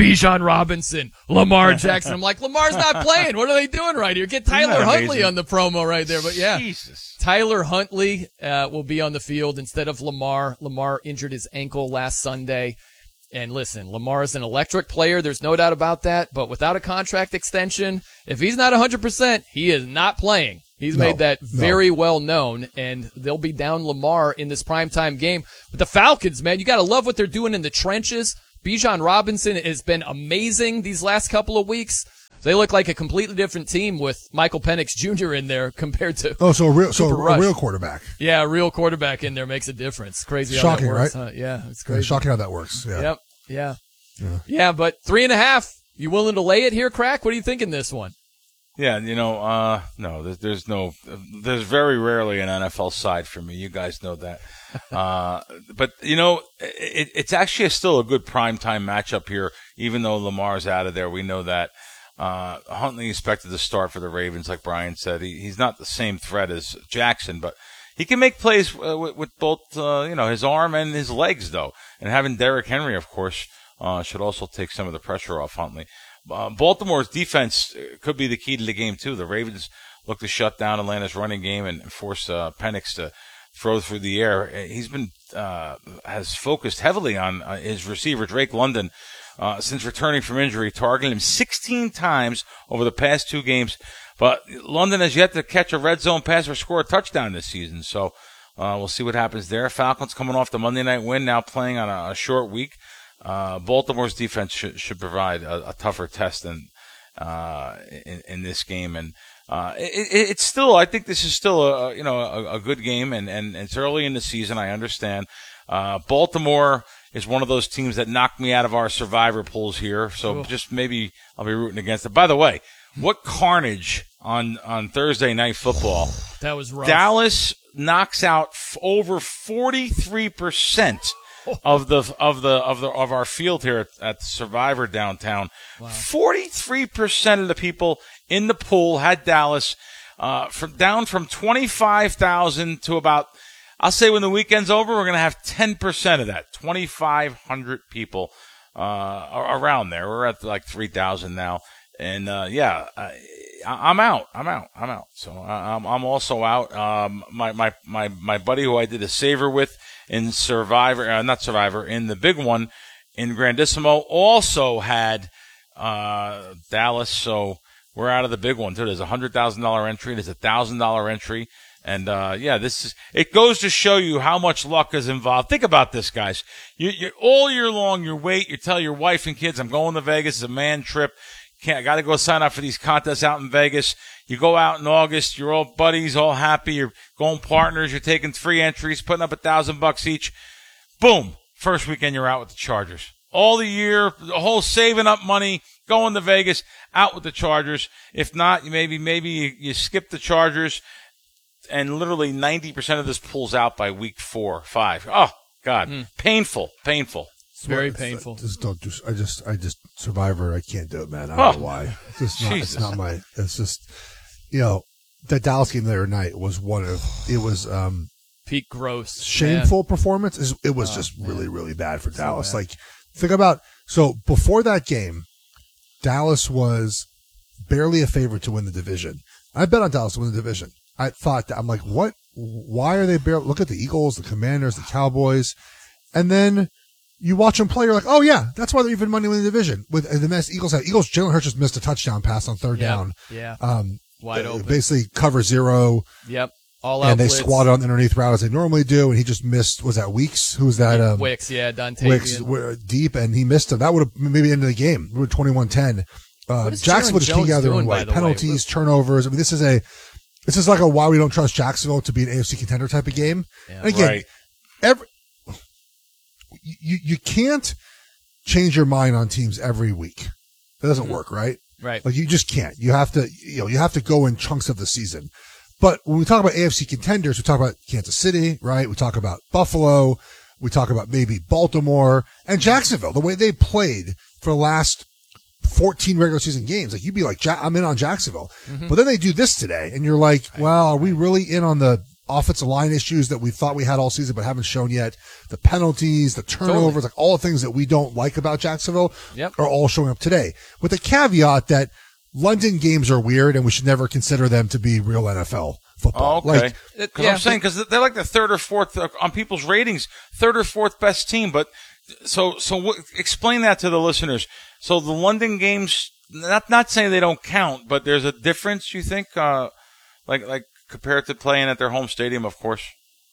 Bijan Robinson, Lamar Jackson. I'm like, Lamar's not playing. What are they doing right here? Get Tyler Huntley on the promo right there. But yeah, Jesus. Tyler Huntley uh, will be on the field instead of Lamar. Lamar injured his ankle last Sunday. And listen, Lamar is an electric player. There's no doubt about that. But without a contract extension, if he's not one hundred percent, he is not playing. He's no, made that very no. well known, and they'll be down Lamar in this primetime game. But the Falcons, man, you got to love what they're doing in the trenches. Bijan Robinson has been amazing these last couple of weeks. They look like a completely different team with Michael Penix Junior in there compared to oh, so a real, so a real quarterback. Yeah, a real quarterback in there makes a difference. Crazy, shocking, how that works, right? Huh? Yeah, it's crazy. Yeah, shocking how that works. Yeah. Yep. Yeah. yeah, yeah. But three and a half. You willing to lay it here, Crack? What do you think in this one? Yeah, you know, uh, no, there's, there's no, there's very rarely an N F L side for me. You guys know that. uh, but, you know, it, it's actually still a good primetime matchup here, even though Lamar's out of there. We know that. Uh, Huntley expected to start for the Ravens, like Brian said. He, he's not the same threat as Jackson, but he can make plays uh, with, with both, uh, you know, his arm and his legs, though. And having Derrick Henry, of course, uh, should also take some of the pressure off Huntley. Uh, Baltimore's defense could be the key to the game, too. The Ravens look to shut down Atlanta's running game and force uh, Penix to throw through the air. He's been uh, has focused heavily on uh, his receiver, Drake London, uh, since returning from injury, targeting him sixteen times over the past two games. But London has yet to catch a red zone pass or score a touchdown this season. So uh, we'll see what happens there. Falcons coming off the Monday night win, now playing on a, a short week. Uh, Baltimore's defense should, should provide a, a tougher test than, uh, in, in this game. And, uh, it, it, it's still, I think this is still a, you know, a, a good game, and, and it's early in the season. I understand. Uh, Baltimore is one of those teams that knocked me out of our survivor pools here. So cool. Just maybe I'll be rooting against it. By the way, what carnage on, on Thursday Night Football. That was rough. Dallas knocks out f- over forty-three percent of the of the of the of our field here at, at Survivor downtown. Wow. forty-three percent of the people in the pool had Dallas, uh, from down from twenty-five thousand to about, I'll say when the weekend's over, we're going to have ten percent of that, twenty-five hundred people uh, around there. We're at like three thousand now. And, uh, yeah, I, I'm out. I'm out. I'm out. So I'm, I'm also out. Um, my, my, my, my buddy who I did a saver with in Survivor, uh, not Survivor, in the big one in Grandissimo also had, uh, Dallas. So we're out of the big one too. There's a hundred thousand dollar entry. There's a thousand dollar entry. And, uh, yeah, this is, it goes to show you how much luck is involved. Think about this, guys. You, you, all year long, you wait, you tell your wife and kids, I'm going to Vegas. It's a man trip. Can't, I got to go sign up for these contests out in Vegas. You go out in August, you're all buddies, all happy. You're going partners. You're taking three entries, putting up a thousand bucks each. Boom. First weekend, you're out with the Chargers. All the year, the whole saving up money, going to Vegas, out with the Chargers. If not, you maybe, maybe you, you skip the Chargers, and literally ninety percent of this pulls out by week four, five. Oh, God. Mm. Painful, painful. It's very painful. Just don't do. I just, I just Survivor. I can't do it, man. I don't oh, know why. It's just not. It's not my. It's just, you know, that Dallas game the other night was one of. It was um, peak gross, shameful man. performance. It was oh, just man. really, really bad for so Dallas. Bad. Like, think about. So before that game, Dallas was barely a favorite to win the division. I bet on Dallas to win the division. I thought that I'm like, what? Why are they barely? Look at the Eagles, the Commanders, the Cowboys, and then. You watch them play, you're like, oh, yeah, that's why they're even money in the division. With the mess Eagles have. Eagles, Jalen Hurts just missed a touchdown pass on third yep. down. Yeah. Um, Wide open. Basically cover zero. Yep. All out And they blitz. squatted on the underneath route as they normally do, and he just missed, was that Weeks? Who was that? Um, Wicks, yeah, Dante. Wicks, deep, and he missed him. That would have maybe ended the game. We were twenty-one ten. Uh, Jacksonville just came together in way. Penalties, way? turnovers. I mean, this is a, this is like a why we don't trust Jacksonville to be an A F C contender type of game. Yeah. And again, right. every, you, you can't change your mind on teams every week. That doesn't mm-hmm. work, right? Right. Like you just can't. You have to, you know, you have to go in chunks of the season. But when we talk about A F C contenders, we talk about Kansas City, right? We talk about Buffalo. We talk about maybe Baltimore and Jacksonville, the way they played for the last fourteen regular season games. Like you'd be like, I'm in on Jacksonville. Mm-hmm. But then they do this today and you're like, well, are we really in on the offensive line issues that we thought we had all season but haven't shown yet, the penalties, the turnovers, totally. like all the things that we don't like about Jacksonville yep. are all showing up today. With the caveat that London games are weird and we should never consider them to be real N F L football. Oh, okay. Like, Because yeah. I'm saying, because they're like the third or fourth, uh, on people's ratings, third or fourth best team. But so, so w- explain that to the listeners. So the London games, not, not saying they don't count, but there's a difference, you think, uh, like, like compared to playing at their home stadium, of course?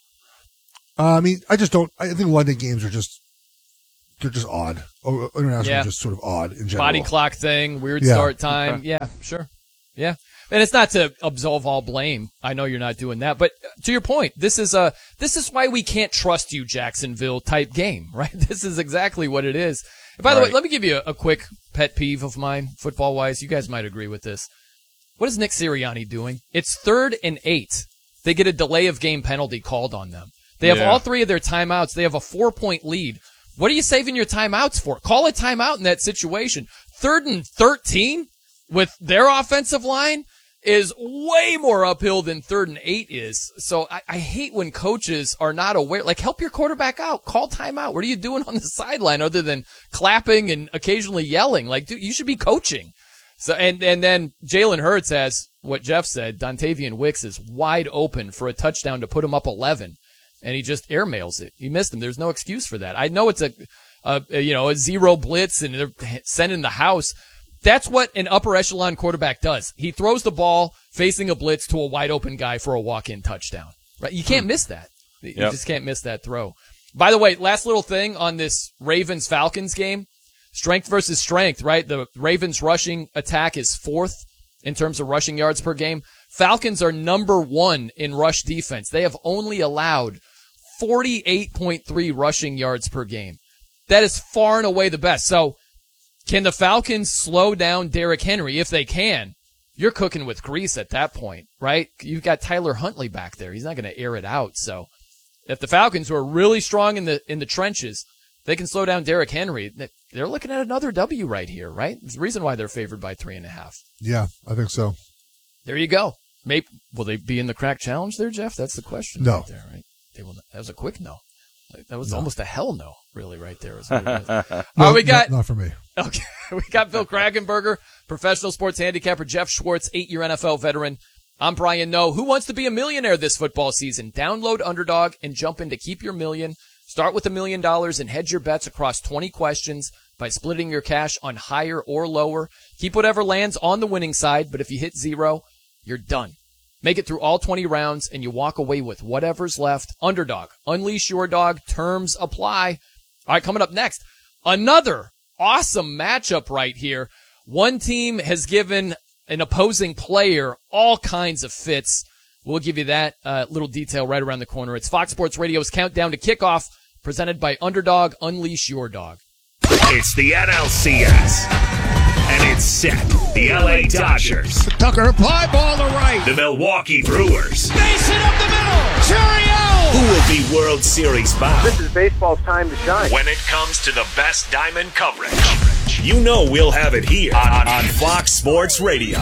Uh, I mean, I just don't, I think London games are just, they're just odd. Oh, international yeah. are just sort of odd in general. Body clock thing, weird yeah. start time. Okay. Yeah, sure. Yeah. And it's not to absolve all blame. I know you're not doing that, but to your point, this is a, this is why we can't trust you, Jacksonville type game, right? This is exactly what it is. And by right. the way, let me give you a, a quick pet peeve of mine, football wise. You guys might agree with this. What is Nick Sirianni doing? It's third and eight. They get a delay of game penalty called on them. They have yeah. all three of their timeouts. They have a four point lead. What are you saving your timeouts for? Call a timeout in that situation. Third and thirteen with their offensive line is way more uphill than third and eight is. So I, I hate when coaches are not aware. Like, help your quarterback out. Call timeout. What are you doing on the sideline other than clapping and occasionally yelling? Like, dude, you should be coaching. So, and, and then Jalen Hurts has what Jeff said. Dontavian Wicks is wide open for a touchdown to put him up eleven. And he just airmails it. He missed him. There's no excuse for that. I know it's a, a, a you know, a zero blitz and they're sending the house. That's what an upper echelon quarterback does. He throws the ball facing a blitz to a wide open guy for a walk-in touchdown. Right? You can't miss that. You yep. just can't miss that throw. By the way, last little thing on this Ravens-Falcons game. Strength versus strength, right? The Ravens rushing attack is fourth in terms of rushing yards per game. Falcons are number one in rush defense. They have only allowed forty-eight point three rushing yards per game. That is far and away the best. So, can the Falcons slow down Derrick Henry? If they can, you're cooking with grease at that point, right? You've got Tyler Huntley back there. He's not going to air it out. So, if the Falcons, who are really strong in the in the trenches, they can slow down Derrick Henry, they're looking at another W right here, right? There's a reason why they're favored by three and a half. Yeah, I think so. There you go. Maybe will they be in the crack challenge there, Jeff? That's the question. No. Right there, right? They will. That was a quick no. That was no. almost a hell no, really, right there. no, oh, we got not, not for me. Okay, we got Bill Kragenberger, professional sports handicapper. Jeff Schwartz, eight-year N F L veteran. I'm Brian Noe. Who wants to be a millionaire this football season? Download Underdog and jump in to keep your million. Start with a million dollars and hedge your bets across twenty questions by splitting your cash on higher or lower. Keep whatever lands on the winning side, but if you hit zero, you're done. Make it through all twenty rounds, and you walk away with whatever's left. Underdog. Unleash your dog. Terms apply. All right, coming up next, another awesome matchup right here. One team has given an opposing player all kinds of fits. We'll give you that uh, little detail right around the corner. It's Fox Sports Radio's Countdown to Kickoff, presented by Underdog. Unleash your dog. It's the N L C S. And it's set. The L A Dodgers. Tucker, fly ball to right. The Milwaukee Brewers. Base it up the middle. Cheerio! Who will be World Series bound? This is baseball's time to shine. When it comes to the best diamond coverage, you know we'll have it here on, on Fox Sports Radio.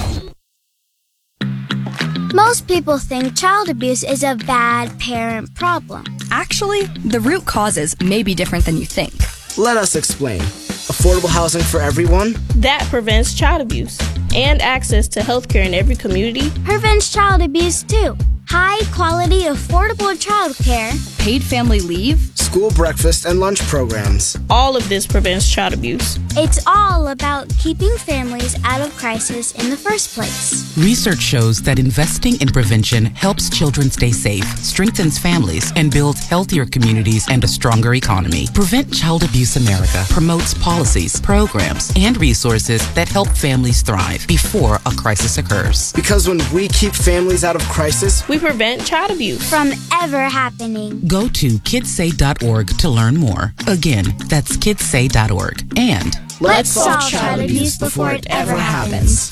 Most people think child abuse is a bad parent problem. Actually, the root causes may be different than you think. Let us explain. Affordable housing for everyone? That prevents child abuse. And access to healthcare in every community. Prevents child abuse too. High quality, affordable childcare. Paid family leave. School breakfast and lunch programs. All of this prevents child abuse. It's all about keeping families out of crisis in the first place. Research shows that investing in prevention helps children stay safe, strengthens families, and builds healthier communities and a stronger economy. Prevent Child Abuse America promotes policies, programs, and resources that help families thrive before a crisis occurs. Because when we keep families out of crisis, we prevent child abuse from ever happening. Go to kids say dot org to learn more. Again, that's kids say dot org. And let's solve child abuse before it ever happens.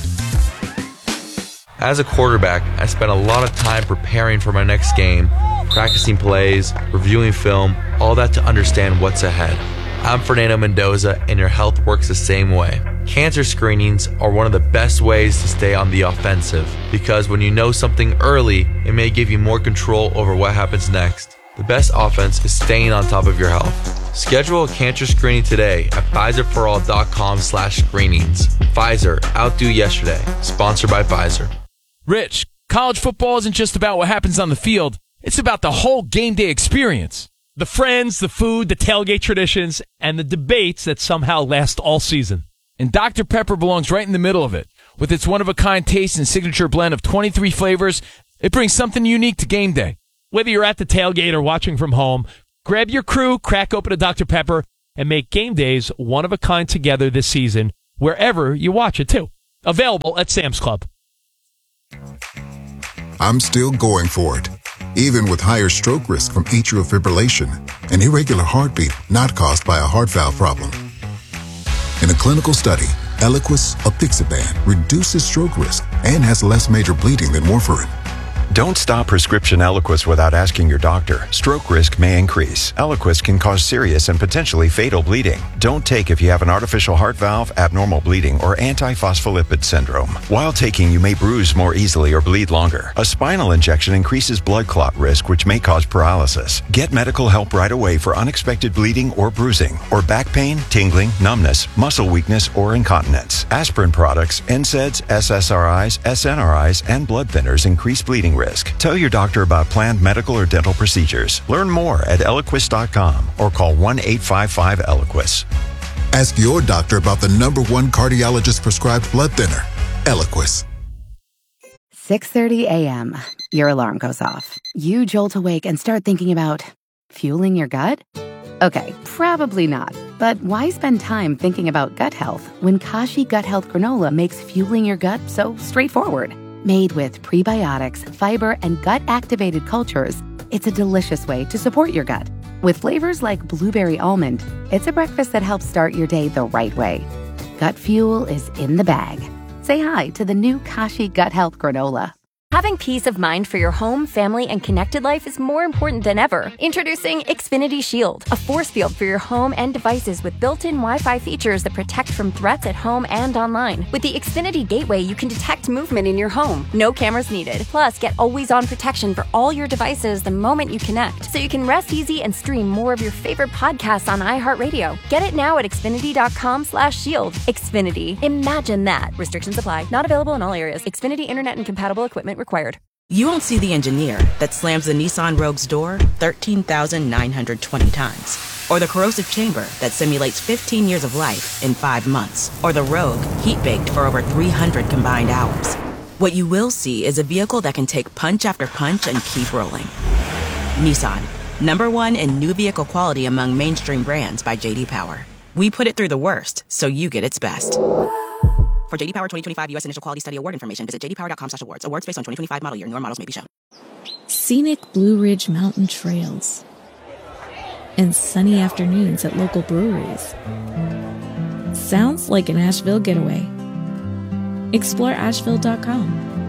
As a quarterback, I spend a lot of time preparing for my next game, practicing plays, reviewing film, all that to understand what's ahead. I'm Fernando Mendoza, and your health works the same way. Cancer screenings are one of the best ways to stay on the offensive because when you know something early, it may give you more control over what happens next. The best offense is staying on top of your health. Schedule a cancer screening today at Pfizerforall.com slash screenings. Pfizer, outdo yesterday. Sponsored by Pfizer. Rich, college football isn't just about what happens on the field. It's about the whole game day experience. The friends, the food, the tailgate traditions, and the debates that somehow last all season. And Doctor Pepper belongs right in the middle of it. With its one-of-a-kind taste and signature blend of twenty-three flavors, it brings something unique to game day. Whether you're at the tailgate or watching from home, grab your crew, crack open a Doctor Pepper, and make game days one-of-a-kind together this season, wherever you watch it, too. Available at Sam's Club. I'm still going for it, even with higher stroke risk from atrial fibrillation, an irregular heartbeat not caused by a heart valve problem. In a clinical study, Eliquis apixaban reduces stroke risk and has less major bleeding than warfarin. Don't stop prescription Eliquis without asking your doctor. Stroke risk may increase. Eliquis can cause serious and potentially fatal bleeding. Don't take if you have an artificial heart valve, abnormal bleeding, or antiphospholipid syndrome. While taking, you may bruise more easily or bleed longer. A spinal injection increases blood clot risk, which may cause paralysis. Get medical help right away for unexpected bleeding or bruising, or back pain, tingling, numbness, muscle weakness, or incontinence. Aspirin products, N SAIDs, S S R Is, S N R Is, and blood thinners increase bleeding risk. Tell your doctor about planned medical or dental procedures. Learn more at Eliquis dot com or call one eight five five Eliquis. Ask your doctor about the number one cardiologist prescribed blood thinner, Eliquis. six thirty a.m. Your alarm goes off. You jolt awake and start thinking about fueling your gut? Okay, probably not. But why spend time thinking about gut health when Kashi Gut Health Granola makes fueling your gut so straightforward? Made with prebiotics, fiber, and gut-activated cultures, it's a delicious way to support your gut. With flavors like blueberry almond, it's a breakfast that helps start your day the right way. Gut fuel is in the bag. Say hi to the new Kashi Gut Health Granola. Having peace of mind for your home, family, and connected life is more important than ever. Introducing Xfinity Shield, a force field for your home and devices with built-in Wi-Fi features that protect from threats at home and online. With the Xfinity Gateway, you can detect movement in your home. No cameras needed. Plus, get always-on protection for all your devices the moment you connect, so you can rest easy and stream more of your favorite podcasts on iHeartRadio. Get it now at Xfinity.com slash shield. Xfinity. Imagine that. Restrictions apply. Not available in all areas. Xfinity Internet and compatible equipment required. You won't see the engineer that slams the Nissan Rogue's door thirteen thousand nine hundred twenty times. Or the corrosive chamber that simulates fifteen years of life in five months. Or the Rogue heat-baked for over three hundred combined hours. What you will see is a vehicle that can take punch after punch and keep rolling. Nissan, number one in new vehicle quality among mainstream brands by J D Power. We put it through the worst, so you get its best. For J D Power twenty twenty-five U S Initial Quality Study Award information, visit j d power dot com slash awards. Awards based on twenty twenty-five model year. Newer models may be shown. Scenic Blue Ridge Mountain trails and sunny afternoons at local breweries. Sounds like an Asheville getaway. Explore asheville dot com.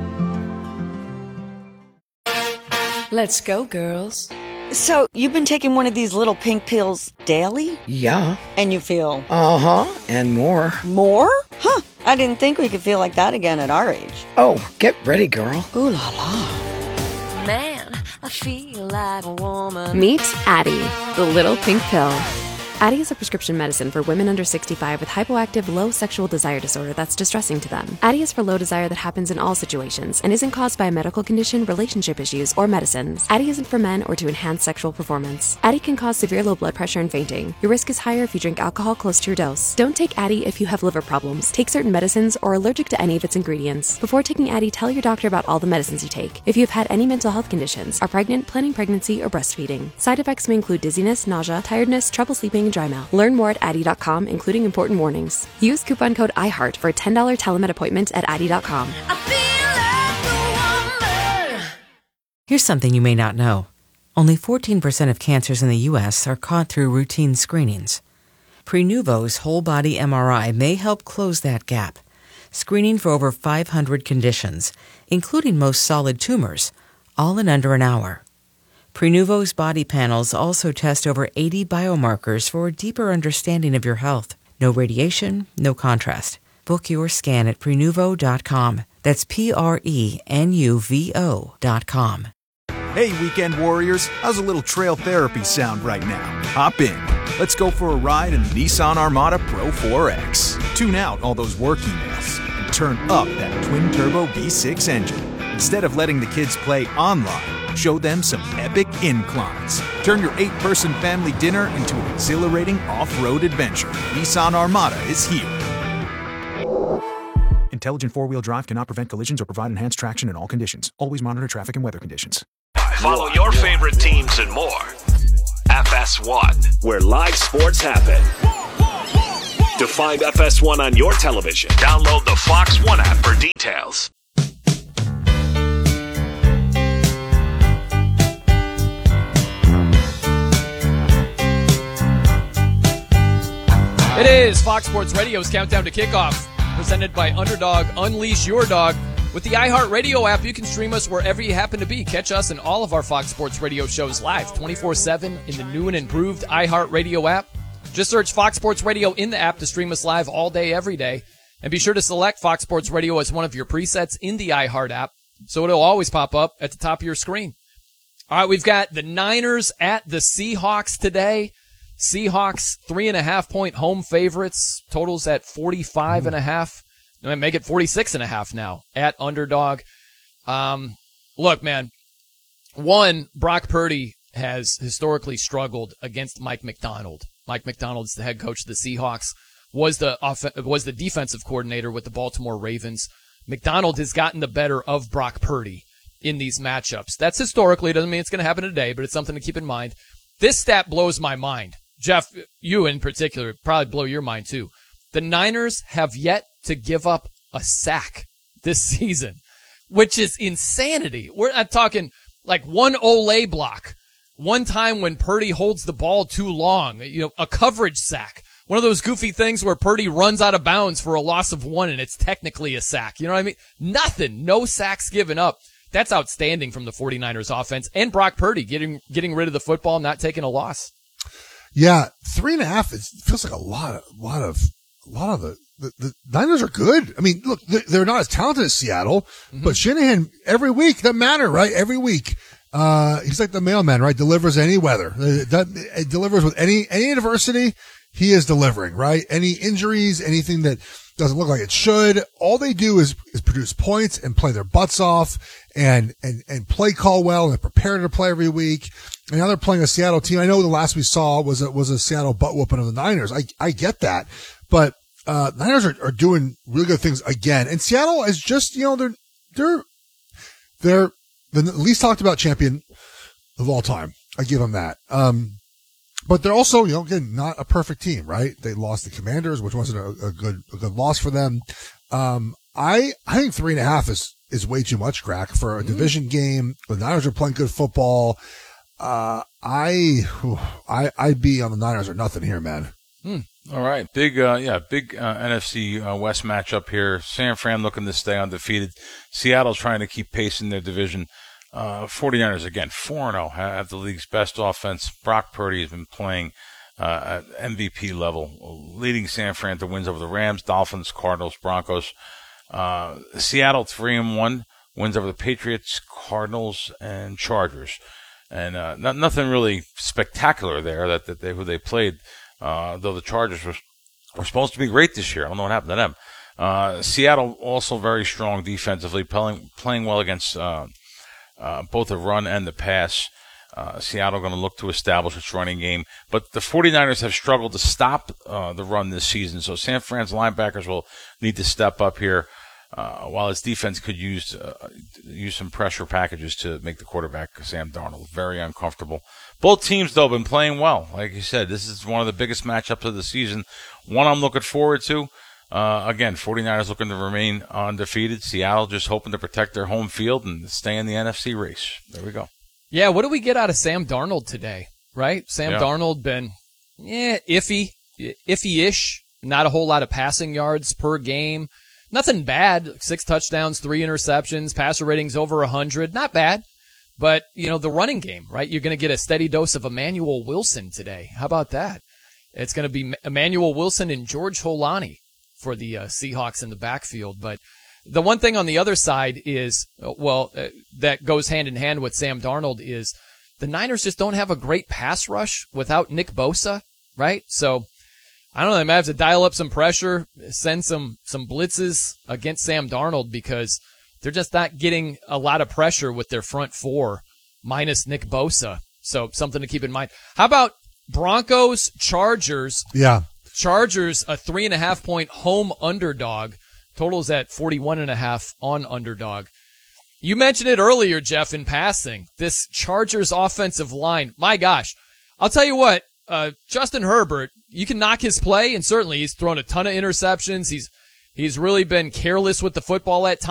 Let's go, girls. So, you've been taking one of these little pink pills daily? Yeah. And you feel? Uh-huh, and more. More? Huh. I didn't think we could feel like that again at our age. Oh, get ready, girl. Ooh la la. Man, I feel like a woman. Meet Addyi, the little pink pill. Addyi is a prescription medicine for women under sixty-five with hypoactive low sexual desire disorder that's distressing to them. Addyi is for low desire that happens in all situations and isn't caused by a medical condition, relationship issues, or medicines. Addyi isn't for men or to enhance sexual performance. Addyi can cause severe low blood pressure and fainting. Your risk is higher if you drink alcohol close to your dose. Don't take Addyi if you have liver problems, take certain medicines, or are allergic to any of its ingredients. Before taking Addyi, tell your doctor about all the medicines you take. If you have had any mental health conditions, are pregnant, planning pregnancy, or breastfeeding. Side effects may include dizziness, nausea, tiredness, trouble sleeping, and dry mouth. Learn more at Addyi dot com, including important warnings. Use coupon code IHEART for a ten dollars telemed appointment at Addyi dot com. Here's something you may not know. Only fourteen percent of cancers in the U S are caught through routine screenings. Prenuvo's whole body M R I may help close that gap, screening for over five hundred conditions, including most solid tumors, all in under an hour. Prenuvo's body panels also test over eighty biomarkers for a deeper understanding of your health. No radiation, no contrast. Book your scan at prenuvo dot com. That's P R E N U V O dot com. Hey, weekend warriors, how's a little trail therapy sound right now? Hop in. Let's go for a ride in the Nissan Armada Pro four X. Tune out all those work emails and turn up that twin-turbo V six engine. Instead of letting the kids play online, show them some epic inclines. Turn your eight-person family dinner into an exhilarating off-road adventure. Nissan Armada is here. Intelligent four-wheel drive cannot prevent collisions or provide enhanced traction in all conditions. Always monitor traffic and weather conditions. Follow your favorite teams and more. F S one, where live sports happen. To find F S one on your television, download the Fox One app for details. It is Fox Sports Radio's Countdown to Kickoff, presented by Underdog. Unleash your dog. With the iHeartRadio app, you can stream us wherever you happen to be. Catch us and all of our Fox Sports Radio shows live twenty-four seven in the new and improved iHeartRadio app. Just search Fox Sports Radio in the app to stream us live all day, every day. And be sure to select Fox Sports Radio as one of your presets in the iHeart app, so it'll always pop up at the top of your screen. All right, we've got the Niners at the Seahawks today. Seahawks, three and a half point home favorites. Totals at forty-five and a half. Make it forty-six and a half now at Underdog. Um, look, man, one, Brock Purdy has historically struggled against Mike Macdonald. Mike Macdonald's the head coach of the Seahawks, was the off- was the defensive coordinator with the Baltimore Ravens. Macdonald has gotten the better of Brock Purdy in these matchups. That's historically, doesn't mean it's going to happen today, but it's something to keep in mind. This stat blows my mind. Jeff, you in particular, probably blow your mind too. The Niners have yet to give up a sack this season, which is insanity. We're not talking like one Olay block, one time when Purdy holds the ball too long, you know, a coverage sack, one of those goofy things where Purdy runs out of bounds for a loss of one and it's technically a sack. You know what I mean? Nothing, no sacks given up. That's outstanding from the 49ers offense and Brock Purdy getting getting rid of the football, not taking a loss. Yeah, three and a half. It feels like a lot, a lot of, a lot of the. The, the Niners are good. I mean, look, they're not as talented as Seattle, mm-hmm. but Shanahan every week, doesn't matter, right? Every week, uh, he's like the mailman, right? Delivers any weather. That, it delivers with any, any adversity. He is delivering, right? Any injuries, anything that doesn't look like it should. All they do is, is produce points and play their butts off and, and, and play call well and prepare to play every week. And now they're playing a Seattle team. I know the last we saw was a, was a Seattle butt whooping of the Niners. I, I get that, but Uh, Niners are, are doing really good things again. And Seattle is just, you know, they're, they're, they're the least talked about champion of all time. I give them that. Um, but they're also, you know, again, not a perfect team, right? They lost the Commanders, which wasn't a, a good, a good loss for them. Um, I, I think three and a half is, is way too much, Crack, for a mm-hmm. division game. The Niners are playing good football. Uh, I, I, I'd be on the Niners or nothing here, man. Hmm. All right. Big, uh, yeah, big, uh, N F C uh, West matchup here. San Fran looking to stay undefeated. Seattle's trying to keep pace in their division. Uh, 49ers, again, four and oh, have the league's best offense. Brock Purdy has been playing, uh, at M V P level, leading San Fran to wins over the Rams, Dolphins, Cardinals, Broncos. Uh, Seattle, three and one, wins over the Patriots, Cardinals, and Chargers. And, uh, not, nothing really spectacular there that, that they, who they played. Uh, though the Chargers were, were supposed to be great this year. I don't know what happened to them. Uh, Seattle also very strong defensively, playing, playing well against, uh, uh, both the run and the pass. Uh, Seattle going to look to establish its running game. But the 49ers have struggled to stop, uh, the run this season. So San Fran's linebackers will need to step up here, uh, while its defense could use, uh, use some pressure packages to make the quarterback, Sam Darnold, very uncomfortable. Both teams, though, have been playing well. Like you said, this is one of the biggest matchups of the season. One I'm looking forward to. Uh, again, 49ers looking to remain undefeated. Seattle just hoping to protect their home field and stay in the N F C race. There we go. Yeah, what do we get out of Sam Darnold today, right? Sam yeah. Darnold been yeah, iffy, iffy-ish. Not a whole lot of passing yards per game. Nothing bad. Six touchdowns, three interceptions, passer ratings over one hundred. Not bad. But, you know, the running game, right? You're going to get a steady dose of Emmanuel Wilson today. How about that? It's going to be Emmanuel Wilson and George Holani for the uh, Seahawks in the backfield. But the one thing on the other side is, well, uh, that goes hand in hand with Sam Darnold is the Niners just don't have a great pass rush without Nick Bosa, right? So I don't know. They might have to dial up some pressure, send some, some blitzes against Sam Darnold because they're just not getting a lot of pressure with their front four minus Nick Bosa. So something to keep in mind. How about Broncos, Chargers? Yeah. Chargers, a three and a half point home underdog. Totals at forty-one and a half on underdog. You mentioned it earlier, Jeff, in passing. This Chargers offensive line. My gosh. I'll tell you what, uh, Justin Herbert, you can knock his play, and certainly he's thrown a ton of interceptions. He's, he's really been careless with the football at times.